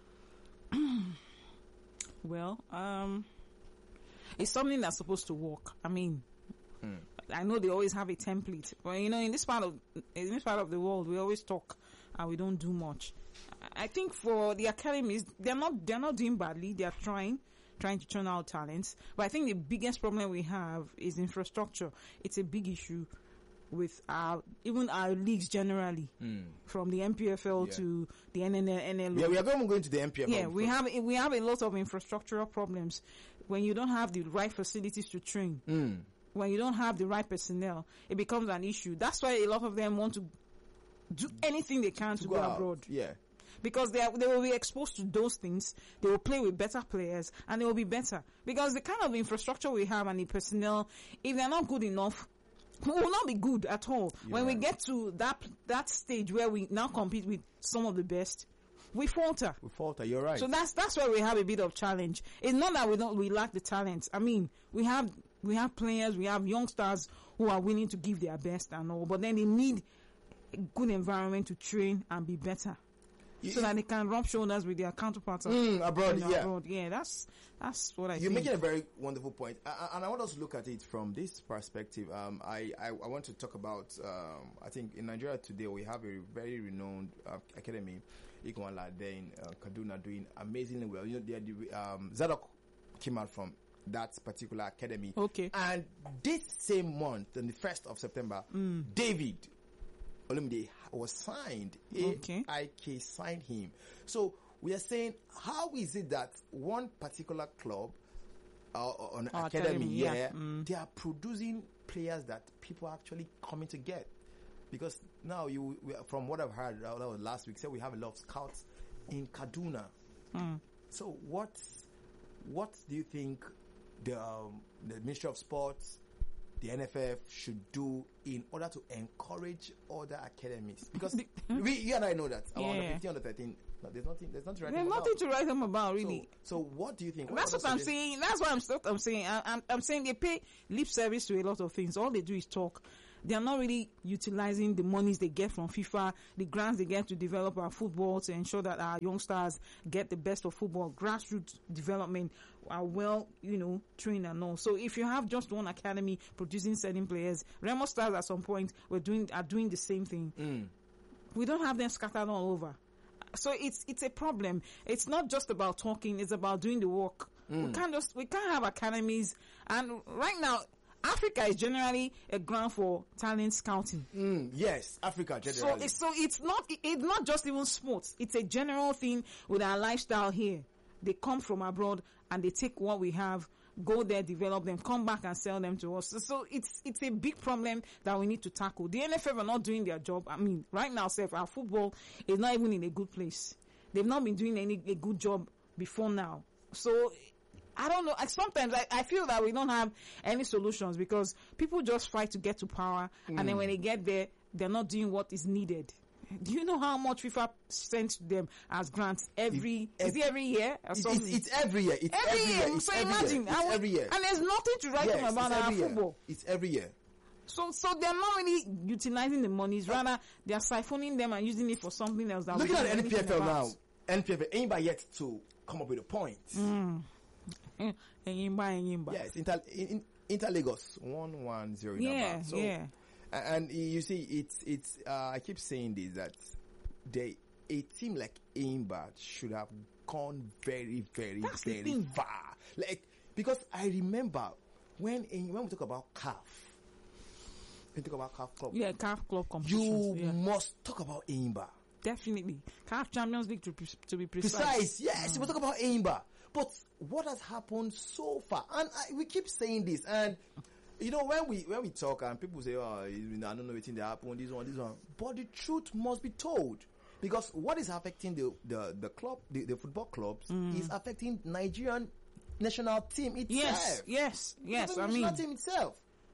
well, um, it's something that's supposed to work. I mean, I know they always have a template, but you know, in this part of in this part of the world, we always talk and we don't do much. I think for the academies, they're not they're not doing badly. They're trying, trying to turn out talents. But I think the biggest problem we have is infrastructure. It's a big issue with our even our leagues generally, from the M P F L Yeah. to the N N L. N L O. Yeah, we are going going to the M P F L. Yeah, we have we have a lot of infrastructural problems when you don't have the right facilities to train. When you don't have the right personnel, it becomes an issue. That's why a lot of them want to do anything they can to, go, out. abroad, Yeah. because they are, they will be exposed to those things. They will play with better players, and they will be better. Because the kind of infrastructure we have and the personnel, if they're not good enough, we will not be good at all. When we right. get to that that stage where we now compete with some of the best, we falter. We falter. You're right. So that's that's where we have a bit of challenge. It's not that we don't we lack the talent. I mean, we have we have players, we have youngsters who are willing to give their best and all, but then they need a good environment to train and be better, You- so that they can rub shoulders with their counterparts Mm, abroad, you know, yeah. abroad. Yeah, that's that's what I You're think. making a very wonderful point, I, I- and I want us to look at it from this perspective. Um, I, I, I want to talk about. Um, I think in Nigeria today we have a very renowned uh, academy, Ikwala, there in uh, Kaduna, doing amazingly well. You know, they are the, um, Zadok came out from that particular academy. Okay. And this same month, on the first of September, David Olumide was signed. Okay. A I K signed him. So we are saying, how is it that one particular club uh, or an Or academy, academy, yeah. yeah, Mm. they are producing players that people are actually coming to get? Because now you, we, from what I've heard, uh, that was last week, said we have a lot of scouts in Kaduna. So what, what do you think the um, the Ministry of Sports, the N F F should do in order to encourage other academies? Because we, you and I know that our under Yeah. fifteen, under thirteen, no, there's nothing, there's nothing right There's about. nothing to write them about, really. So, so what do you think? That's what other I'm suggestions- saying. That's what I'm stuck. I'm saying. I, I'm, I'm saying they pay lip service to a lot of things. All they do is talk. They are not really utilizing the monies they get from FIFA, the grants they get to develop our football, to ensure that our youngsters get the best of football. Grassroots development are well, you know, trained and all. So if you have just one academy producing certain players, Remo Stars at some point were doing are doing the same thing. We don't have them scattered all over. So it's it's a problem. It's not just about talking; it's about doing the work. We can't just we can't have academies. And right now, Africa is generally a ground for talent scouting. Mm, yes, Africa So generally. it's so it's not it's not just even sports. It's a general thing with our lifestyle here. They come from abroad and they take what we have, go there, develop them, come back and sell them to us. So, so it's it's a big problem that we need to tackle. The N F F are not doing their job. I mean, right now, Seth, our football is not even in a good place. They've not been doing any a good job before now. So I don't know. I, sometimes I, I feel that we don't have any solutions because people just fight to get to power, and then when they get there, they're not doing what is needed. Do you know how much FIFA sends to them as grants every? It- is it every year or It's, something? it's, it's every year. It's every, every year. year. It's So every imagine, year. It's I would- every year. and there's nothing to write Yes, them about it's our every year. football. It's every year. So, so they're not really utilizing the monies. Rather, they're siphoning them and using it for something else. That we Looking don't at the know N P F L anything now, about. N P F L, anybody yet to come up with a point? Eh, Enyimba, Enyimba. Yes, Inter, in, Inter Lagos, one one zero. Yeah, so, yeah. a- And you see, it's, it's, uh, I keep saying this, that they, a team like Eimba should have gone very, very, That's the very thing. far. Like, because I remember when when we talk about C A F, when we talk about C A F Club, Yeah, C A F club competitions. you yeah. must talk about Eimba. Definitely. C A F Champions League to, pre- to be precise. Precise, yes, we talk about Eimba. But what has happened so far? And I, we keep saying this, and you know, when we when we talk and people say, "Oh, I don't know anything that happened," this one, this one. But the truth must be told, because what is affecting the the, the club, the, the football clubs, is affecting Nigerian national team itself. Yes, yes, yes. The I national mean, team itself.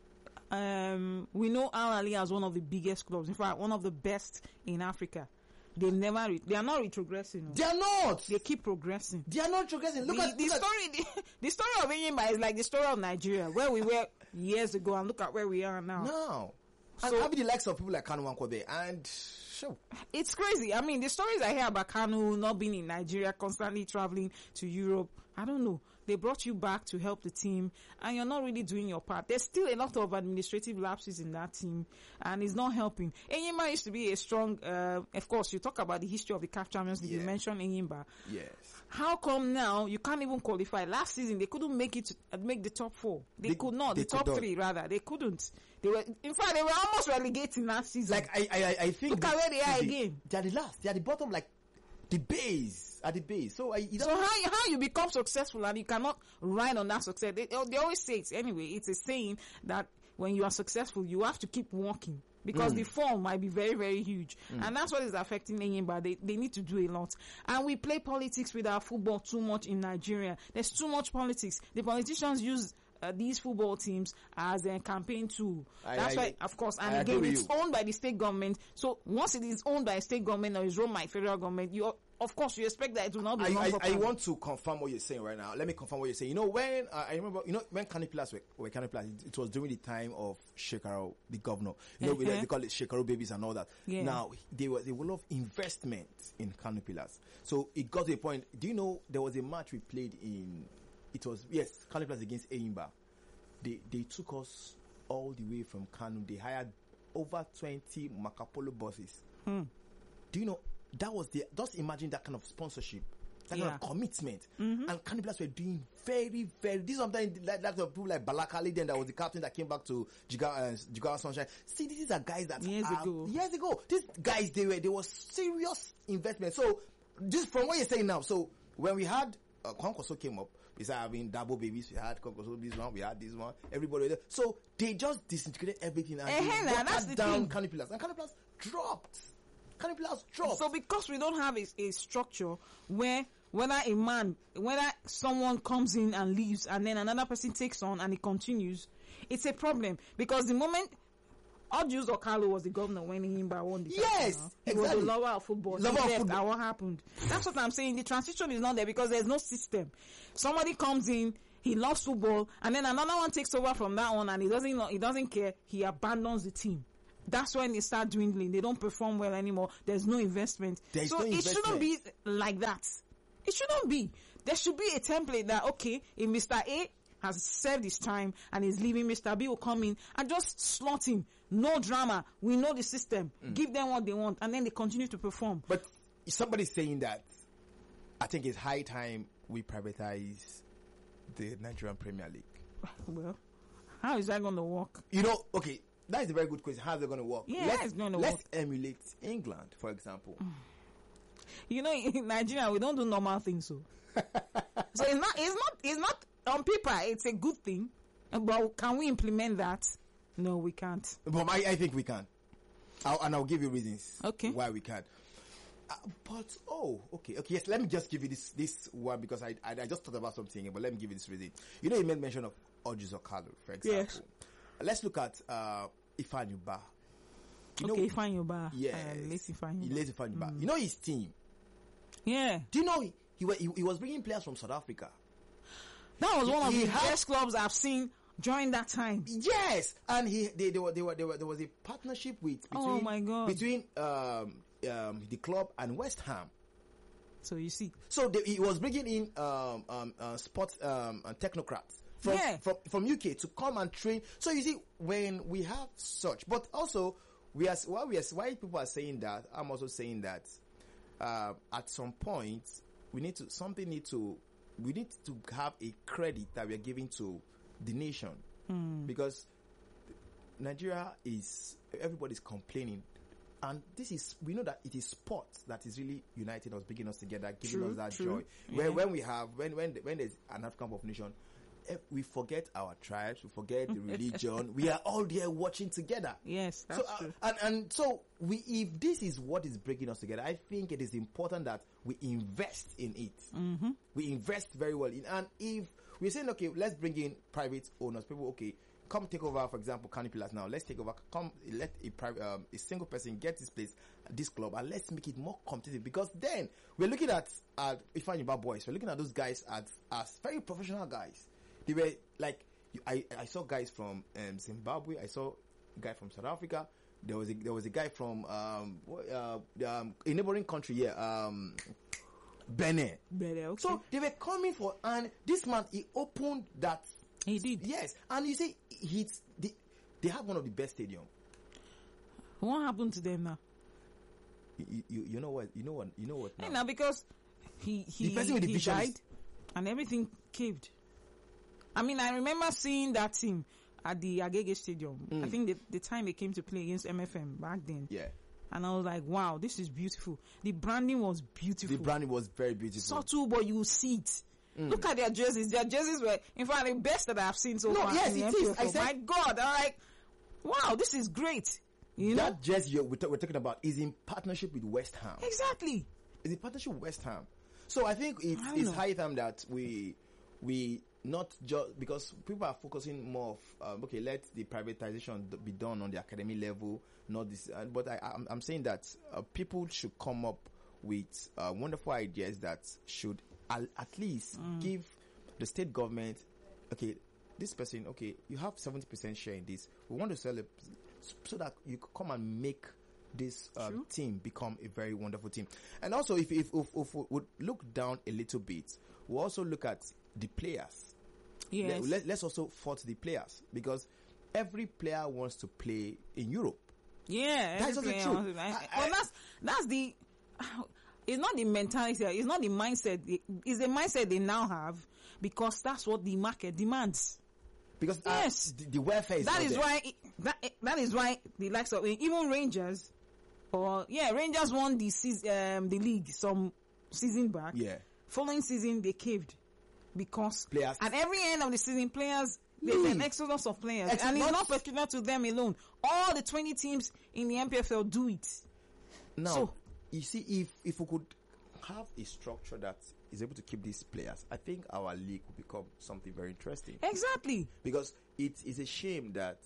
um, we know Al Ahly as one of the biggest clubs. In fact, one of the best in Africa. They never, re- they are not retrogressing. no. They are not. They keep progressing. They are not progressing. Look the, at the look at- story, the, the story of Enyimba is like the story of Nigeria, where we were years ago, and look at where we are now. now. And So- having the likes of people like Kanu Nwankwo there, and sure. It's crazy. I mean, the stories I hear about Kanu not being in Nigeria, constantly traveling to Europe, I don't know. They brought you back to help the team, and you're not really doing your part. There's still a lot of administrative lapses in that team, and it's not helping. Enyimba used to be a strong, uh, of course, you talk about the history of the C A F Champions League, Yeah. you mentioned Enyimba. Yes. How come now you can't even qualify? Last season they couldn't make it, to, make the top four. They, They- could not. they The top could not. three rather. They couldn't. They were, in fact, they were almost relegating last season. Like I, I, I- I think. Look at where they are again. They are the last. They are the bottom, like the base at the base. So I. it So doesn't- how how you become successful and you cannot ride on that success? They, they always say it anyway. It's a saying that when you are successful, you have to keep working because the fall might be very very huge, and that's what is affecting Enyimba. They they need to do a lot, and we play politics with our football too much in Nigeria. There's too much politics. The politicians use. Uh, these football teams as a campaign tool. I- That's I- why, of course, and I agree again, with it's you. owned by the state government. So once it is owned by a state government or is run by federal government, you of course you expect that it will not be I, run I, I properly. want to confirm what you're saying right now. Let me confirm what you're saying. You know, when uh, I remember, you know, when Canipilas were, were Canipilas, it, it was during the time of Shekaro, the governor. You know, we, Uh-huh. they call it Shekaro babies and all that. Yeah. Now, they were, they were a lot of investment in Canipilas. So it got to a point. Do you know, there was a match we played in, it was, yes, Canipilas against Eimba. They, they took us all the way from Kanu. They hired over twenty Macapolo buses. Hmm. Do you know, that was the, just imagine that kind of sponsorship, that kind Yeah. of commitment. And Cannibals were doing very, very, this is something like, like the people like Balakali then that was the captain that came back to Jigawa, uh, Jigawa Sunshine. See, these are guys that Years are- ago. Years ago. These guys, they were, there was serious investment. So, just from what you're saying now, so when we had, uh, Kwankwaso came up, we started having double babies, we had Kwankwaso, this one, we had this one, everybody there. So, they just disintegrated everything and Eh, they eh, nah, watered that's the down thing. Canipilas. And Canipilas dropped. Canipilas dropped. So because we don't have a, a structure where whether a man, whether someone comes in and leaves and then another person takes on and it continues, it's a problem. Because the moment Odius Okalo was the governor when Enyimba won the Yes, title, he exactly. was the lover of football. Lover He of left, football. and what happened? That's what I'm saying. The transition is not there because there's no system. Somebody comes in, he loves football, and then another one takes over from that one, and he doesn't know, he doesn't care. He abandons the team. That's when they start dwindling. They don't perform well anymore. There's no investment. There's so no it shouldn't investment. be like that. It shouldn't be. There should be a template that, okay, if Mister A has served his time and is leaving, Mister B will come in and just slot him. No drama. We know the system. Give them what they want, and then they continue to perform. But somebody's saying that I think it's high time we privatize the Nigerian Premier League. Well, how is that going to work? You know, okay, that is a very good question. How's it going to work? Yeah, let's, it's gonna let's work. emulate England, for example. You know, in Nigeria, we don't do normal things. So, so it's not, it's not, it's not on paper. It's a good thing, but can we implement that? No, we can't. But I, I think we can. I'll, and I'll give you reasons Okay. why we can. Uh, but, oh, okay, okay, yes, let me just give you this this one because I, I I just thought about something, but let me give you this reason. You know, you made mention of Odius Okalo, for example. Yes. Let's look at uh, Ifeanyi Ubah. You Okay, know, Ifeanyi Ubah. yes, Uh, late Ifeanyi He Ubah. late Ifeanyi Ubah. You know his team. Yeah. Do you know he, he, wa- he, he was bringing players from South Africa? That was He- one of he the had- best clubs I've seen during that time. Yes, and he they, they were, they were, they were, there was a partnership with between, Oh, my God. between um, um, the club and West Ham. So you see. So they, he was bringing in um, um, uh, sports um, uh, technocrats from, Yeah. from from U K to come and train. So you see, when we have such, but also we are why we are why people are saying that, I'm also saying that uh, at some point we need to something need to we need to have a credit that we are giving to the nation Mm. because Nigeria is everybody's complaining. And this is, we know that it is sports that is really uniting us, bringing us together, giving True, us that true. joy. Yeah. When, when we have, when, when, when there's an African population, eh, we forget our tribes, we forget the religion. We are all there watching together. Yes, that's so, uh, true. and, and so we, if this is what is bringing us together, I think it is important that we invest in it. Mm-hmm. We invest very well in, and if we're saying, okay, let's bring in private owners, people, okay, come take over, for example, Kano Pillars now. Let's take over. Come, let a private, um, a single person get this place, this club, and let's make it more competitive. Because then we're looking at uh, Ifeanyi Ubah boys. We're looking at those guys as as very professional guys. They were like, I I saw guys from um, Zimbabwe. I saw a guy from South Africa. There was a there was a guy from um, what, uh, um a neighboring country here, um, Benin. Better, okay. So they were coming for, and this man he opened that. He did. Yes, and you see, he's they, they have one of the best stadiums. What happened to them now? You, you, you know what? You know what? You know what? Hey, Now? now because he he, The person with the he vision is- died and everything caved. I mean, I remember seeing that team at the Agege Stadium. I think the, the time they came to play against M F M back then. Yeah, And I was like, wow, this is beautiful. The branding was beautiful. the branding was very beautiful. Subtle, but you see it. Look at their jerseys. Their jerseys were, in fact, the best that I've seen so No, far. yes, in the it is. M P F L. I said- My God, I'm like, wow, this is great. You know? That jersey you're, we're, ta- we're talking about is in partnership with West Ham. Exactly. It's in partnership with West Ham. So I think it's, I don't it's know. high time that we we not just because people are focusing more of um, okay, let the privatization d- be done on the academy level, not this. Uh, but I, I'm, I'm saying that uh, people should come up with uh, wonderful ideas that should al- at least give the state government, okay, this person, okay, you have seventy percent share in this. We want to sell it so that you could come and make this um, True. team become a very wonderful team. And also, if if, if, if we would look down a little bit, we also look at the players. Yes. Let, let, let's also fault the players because every player wants to play in Europe. Yeah, That's every also player true. wants to- I- I- well, I- that's that's the. It's not the mentality. It's not the mindset. It's the mindset they now have because that's what the market demands. Because uh, Yes. the, the welfare is That not is there. why. It, that that is why the likes of even Rangers, or yeah, Rangers won the season, um, the league some season back. Yeah. Following season they caved because Players- at every end of the season players. There's Leave. an exodus of players, Ex- and it's not- not peculiar to them alone. All the twenty teams in the M P F L do it. Now, So- you see, if if we could have a structure that is able to keep these players, I think our league will become something very interesting. Exactly. Because it is a shame that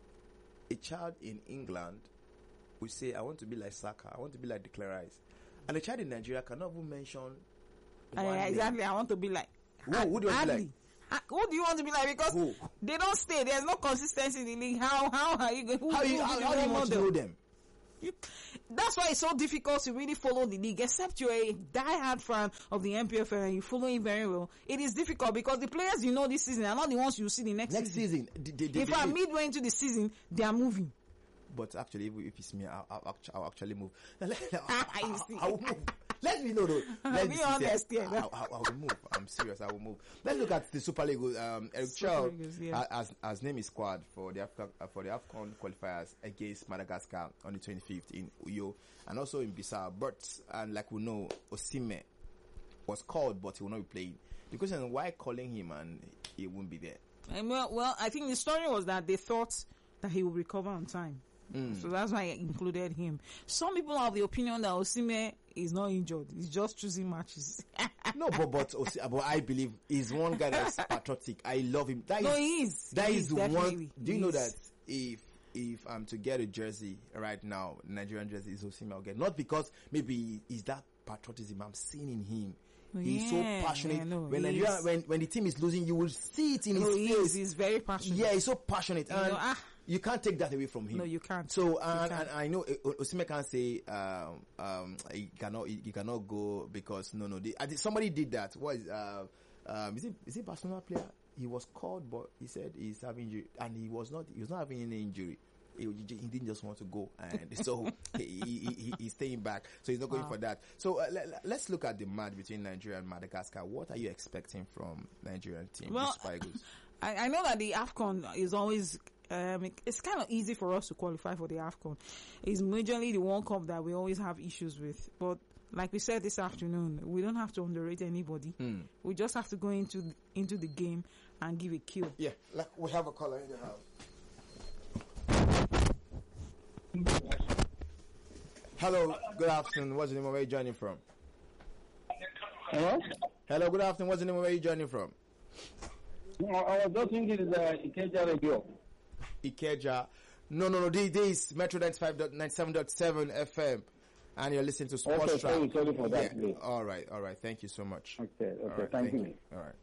a child in England will say, I want to be like Saka, I want to be like Declan Rice. And a child in Nigeria cannot even mention Uh, one name. exactly. I want to be like. Who- who do you want to be Hardly. Uh, Who do you want to be like? Because Who? they don't stay. There's no consistency in the league. How how are you going? Who, How, who you, will how, be how the do you role want to model? know them? You- That's why it's so difficult to really follow the league. Except you're a die-hard fan of the M P F L and you follow it very well. It is difficult because the players you know this season are not the ones you see the next, Next season. season, they, they, they, In fact, they- midway into the season, they are moving. but actually, if, if it's me, I'll, I'll, actu- I'll actually move. You see. I will move. Let me know though. Let Be me see, honest, say, yeah. I, I, I will move. I'm serious. I will move. Let's look at the Super League. Um, Eric Super Chell Leagues, yeah. uh, has has named his squad for the Africa, uh, for the AFCON qualifiers against Madagascar on the twenty-fifth in Uyo and also in Bissau. But and like we know, Osimhen was called, but he will not be playing. The question is why calling him and he won't be there. And well, well, I think the story was that they thought that he would recover on time. So that's why I included him. Some people have the opinion that Osimhen is not injured. He's just choosing matches. No, but but, Osi- but I believe he's one guy that's patriotic. I love him. That No, is- he is. That He is is, the one. definitely. Do you He know is. that if if I'm to get a jersey right now, Nigerian jersey is Osimhen I'll get. Not because maybe is that patriotism I'm seeing in him. He's so Yeah, passionate. yeah, no, when he Nigeria, is. when when the team is losing, you will see it in No, his he face. is. He's very passionate. Yeah, he's so passionate, You and know, ah. you can't take that away from him. No, you can't. So, and, can't. and I know uh, Osimhen can't say um, um, he cannot he, he cannot go because no no. They, I think somebody did that. What is uh, um, is it is it Barcelona player? He was called, but he said he's having injury, and he was not he was not having any injury. he, he didn't just want to go, and so he, he, he, he's staying back. So he's not going wow. for that. So uh, let, let's look at the match between Nigeria and Madagascar. What are you expecting from Nigerian team? Well, I, I know that the AFCON is always. Um, it, it's kind of easy for us to qualify for the AFCON. It's majorly the World Cup that we always have issues with. But like we said this afternoon, we don't have to underrate anybody. Mm. We just have to go into into the game and give a kill. Yeah, like we have a caller in the house. Hello, good afternoon. What's the name of where you joining from? Hello? Hello, good afternoon. What's the name of where you joining from? I was just thinking it's uh, Ikeja Radio. Ikeja. No, no, no. This, this is Metro ninety-five point ninety-seven point seven F M. And you're listening to Sports okay, Track. Sorry, sorry for that. Yeah. All right, all right. Thank you so much. Okay, okay. Right, thank, thank you. you. All right.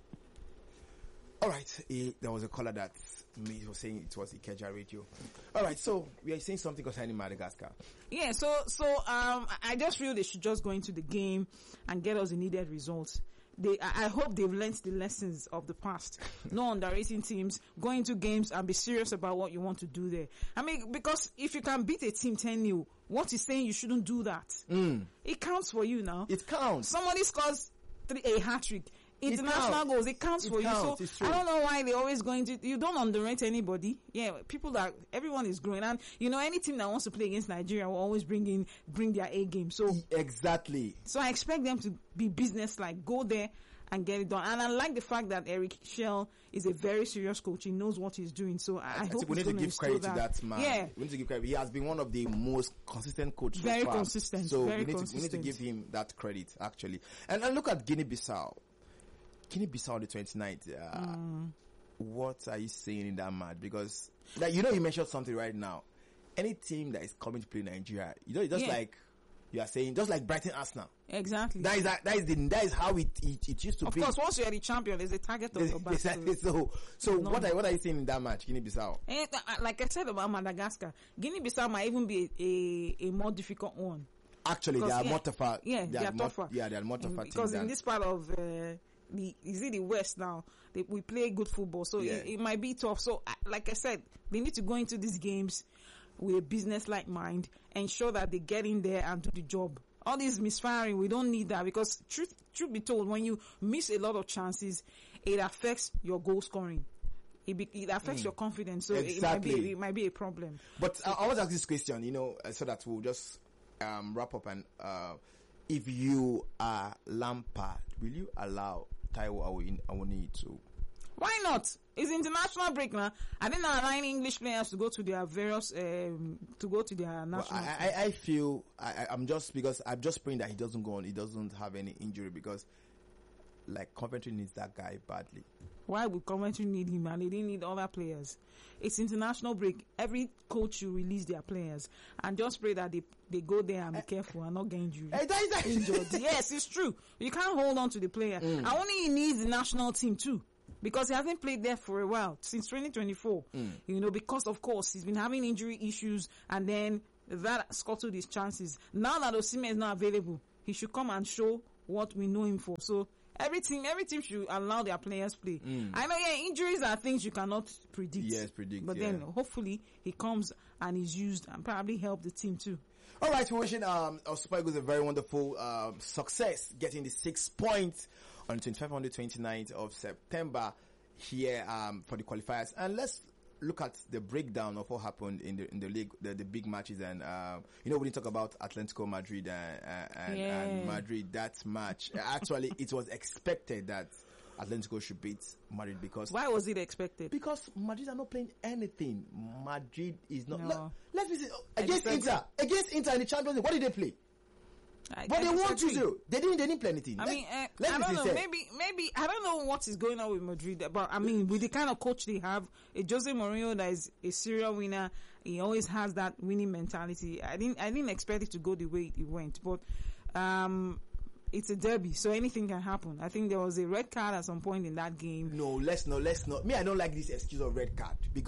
All right. He, there was a caller that me was saying it was Ikeja Radio. All right. So we are saying something concerning Madagascar. Yeah. So, so um, I just feel they should just go into the game and get us the needed results. They, I hope they've learned the lessons of the past. No underrating teams, go into games and be serious about what you want to do there. I mean, because if you can beat a team ten nil, what is saying you shouldn't do that? Mm. It counts for you now. It counts. Somebody scores three, a hat-trick. International goals, it counts it for counts. you. So I don't know why they're always going to, you don't underrate anybody. Yeah, people that, everyone is growing. And, you know, any team that wants to play against Nigeria will always bring in, bring their A game. So exactly. So I expect them to be business-like, go there and get it done. And I like the fact that Eric Shell is a very serious coach. He knows what he's doing. So I, I, I hope we need to give credit that. to that man. Yeah. We need to give credit. He has been one of the most consistent coaches. Very so far. consistent. So very we, need consistent. To, we need to give him that credit, actually. And, and look at Guinea-Bissau. Guinea-Bissau on the twenty-ninth. Uh, mm. What are you saying in that match? Because, like, you know, you mentioned something right now. Any team that is coming to play Nigeria, you know, it's just yeah. like you are saying, just like Brighton Arsenal. Exactly. That is that, that is the that is how it it, it used to of be. Of course, once you are the champion, there's a target of your back. Exactly. So, so no. what are what are you saying in that match, Guinea-Bissau? And, uh, like I said about Madagascar, Guinea-Bissau might even be a, a, a more difficult one. Actually, because, they are yeah, more tougher. Yeah, they, they are, are tougher. More, yeah, they are more tougher. Because in this part of uh, the is it the West now, they, we play good football, so yeah. it, it might be tough. So, uh, like I said, they need to go into these games with a business-like mind, ensure that they get in there and do the job. All this misfiring, we don't need that, because truth, truth be told, when you miss a lot of chances, it affects your goal scoring. It, be, it affects mm. your confidence, so exactly. it, might be, it might be a problem. But so, I, I was asking this question, you know, so that we'll just um, wrap up. And uh, if you are Lampard, will you allow Taiwo Awoniyi to? Why not? It's international break now. I think not allowing English players to go to their various um, to go to their national. Well, I, I, I feel I, I'm just because I'm just praying that he doesn't go on. He doesn't have any injury, because like Coventry needs that guy badly. Why would Coventry need him and they didn't need other players? It's international break. Every coach should release their players and just pray that they they go there and be careful and not get injured. Hey, that is that injured. Yes, it's true. You can't hold on to the player. Mm. I only he needs the national team too, because he hasn't played there for a while, since twenty twenty-four. Mm. You know, because of course he's been having injury issues, and then that scuttled his chances. Now that Osimhen is not available, he should come and show what we know him for. So every team, every team should allow their players play. Mm. I know, yeah, injuries are things you cannot predict. Yes, predict. But yeah. then hopefully he comes and is used and probably help the team too. All right, we're wishing um, our Super Eagles a very wonderful um, success, getting the six points on the twenty-fifth and the twenty-ninth of September here um, for the qualifiers. And let's look at the breakdown of what happened in the in the league, the, the big matches. And uh, you know, we didn't talk about Atletico Madrid and, uh, and, yeah. and Madrid. That match, actually, it was expected that Atletico should beat Madrid, because why was it expected? Because Madrid are not playing anything. Madrid is not. No. Let, let's be against Inter. Against Inter in the Champions League, what did they play? I, but I they won two zero. They didn't. They didn't play anything. I let, mean, uh, let I me don't know. say. Maybe, maybe I don't know what is going on with Madrid. But I mean, with the kind of coach they have, a Jose Mourinho that is a serial winner, he always has that winning mentality. I didn't. I didn't expect it to go the way it went, but um, it's a derby, so anything can happen. I think there was a red card at some point in that game. No, let's not. Let's not. Me, I don't like this excuse of red card, because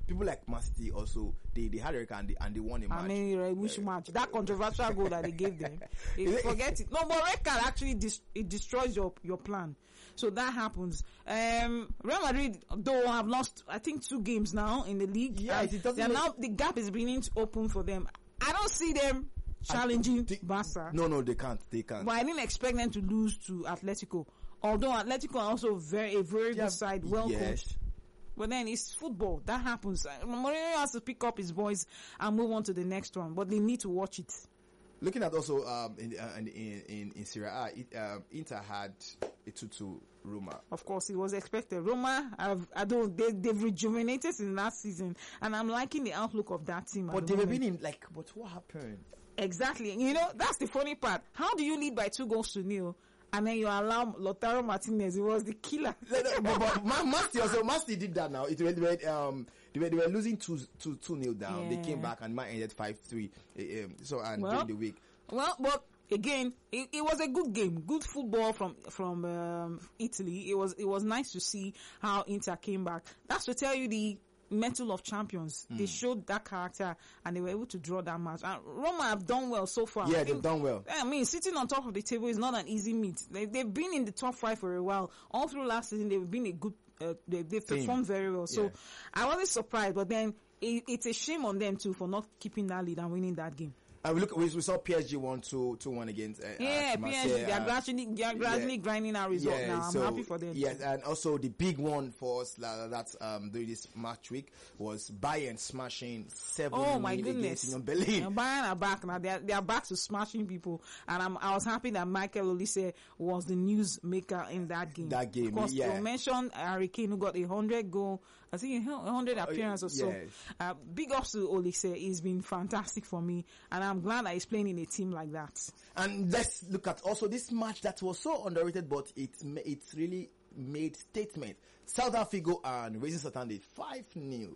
people like Man City also, they, they had a record and they, and they won a match. I mean, uh, which match? That controversial goal that they gave them. If you forget it. No, but red card actually dis- it destroys your, your plan. So that happens. Um, Real Madrid, though, have lost, I think, two games now in the league. Yeah, it doesn't they're make- now, the gap is beginning to open for them. I don't see them challenging They- Barca. No, no, they can't. They can't. But I didn't expect them to lose to Atletico. Although Atletico are also very a very Yeah, good side, well yes. coached. But then it's football. That happens. Uh, Mourinho has to pick up his boys and move on to the next one. But they need to watch it. Looking at also um, in, uh, in in in Serie A, it, uh, Inter had a two two Roma. Of course, it was expected. Roma, I've, I don't, they, they've rejuvenated in that season. And I'm liking the outlook of that team. at But the they were moment. winning, like, but what happened? Exactly. You know, that's the funny part. How do you lead by two goals to nil? And then you allow Lautaro Martinez, he was the killer. No, no, but, but Man Man City also, Man City did that now. It, they, were, um, they, were, they were losing two, two, two nil down. They Yeah. came back and Man ended five three. Uh, um, so, and Well, during the week. Well, but again, it, it was a good game, good football from from um, Italy. It was it was nice to see how Inter came back. That's to tell you the mettle of champions. They showed that character and they were able to draw that match. And Roma have done well so far. Yeah, I they've think- done well. I mean, sitting on top of the table is not an easy meet. They, they've been in the top five for a while. All through last season, they've been a good. Uh, they, they've Team. performed very well. So Yeah. I wasn't surprised, but then it, it's a shame on them too for not keeping that lead and winning that game. And we look, we, we saw P S G won two two one against. Uh, Yeah, uh, P S G, Marseille, they are uh, gradually, they are gradually yeah. grinding our result Yeah, now. I'm so, happy for them. Yes, and also the big one for us uh, that's um, during this match week was Bayern smashing seven Oh my nil goodness! against Union Berlin. Now, Bayern are back now. They are, they are back to smashing people, and I'm, I was happy that Michael Olise was the news maker in that game. That game, of course, yeah. you mentioned Harry Kane who got a hundred goal. I think a hundred appearance or so. yes. Uh, big ups to Olise. He's been fantastic for me, and I'm glad that he's playing in a team like that. And let's look at also this match that was so underrated, but it ma- it really made statement. Celta Figo and Racing Santander five nil.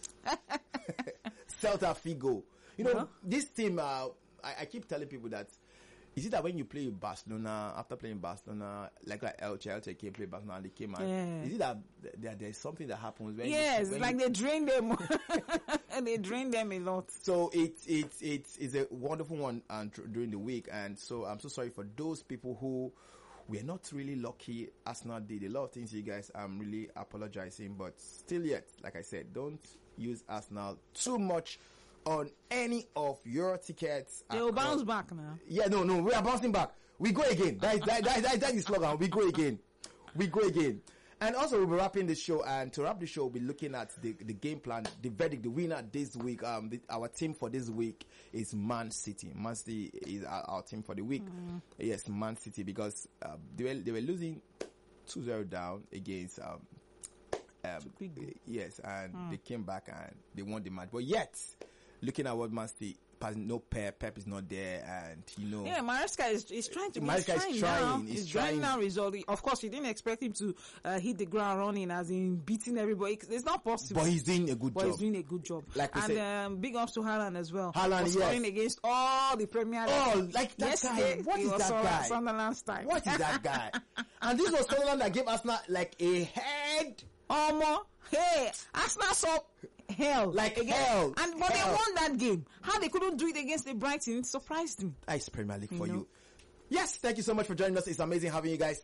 Celta Figo. You know, Uh-huh. this team, uh, I, I keep telling people that, is it that when you play with Barcelona, after playing Barcelona, like like Elche, Elche came play Barcelona and they came out, Yeah. is it that th- there, there's something that happens when Yes, you, when like you, they drain them. And they drain them a lot. so it it it is a wonderful one and tr- during the week, and so I'm so sorry for those people who we're not really lucky. Arsenal did a lot of things, you guys. I'm really apologizing, but still yet, like I said, don't use Arsenal too much on any of your tickets. They will across- bounce back now. Yeah, no, no, we are bouncing back. We go again. That is that, that, that, that is slogan. We go again. We go again. And also, we'll be wrapping the show. And to wrap the show, we'll be looking at the, the game plan, the verdict, the winner this week. Um, the, our team for this week is Man City. Man City is our, our team for the week. Mm. Yes, Man City, because uh, they were they were losing two zero down against um, um big goal. yes, and Mm. they came back and they won the match. But yet, looking at what Man City, no Pep, Pep is not there, and you know. Yeah, Maresca is, is trying to. Maresca is he's trying, Now. he's He's trying trying. now. Result. Of course, you didn't expect him to uh, hit the ground running, as in beating everybody. It's not possible. But he's doing a good But job. he's doing a good job. Like we and said. um, big ups to Haaland as well. Haaland, was yes. scoring against all the Premier League. Oh, like that Yesterday, guy. What it is was that Sun- guy? Sunderland's time. What is that guy? And this was Sunderland that gave Arsenal like a head. Omo, hey, Arsenal saw hell. Like again. hell. And but Hell. they won that game. How they couldn't do it against the Brighton surprised me. That is Premier League for You know. you. Yes, thank you so much for joining us. It's amazing having you guys.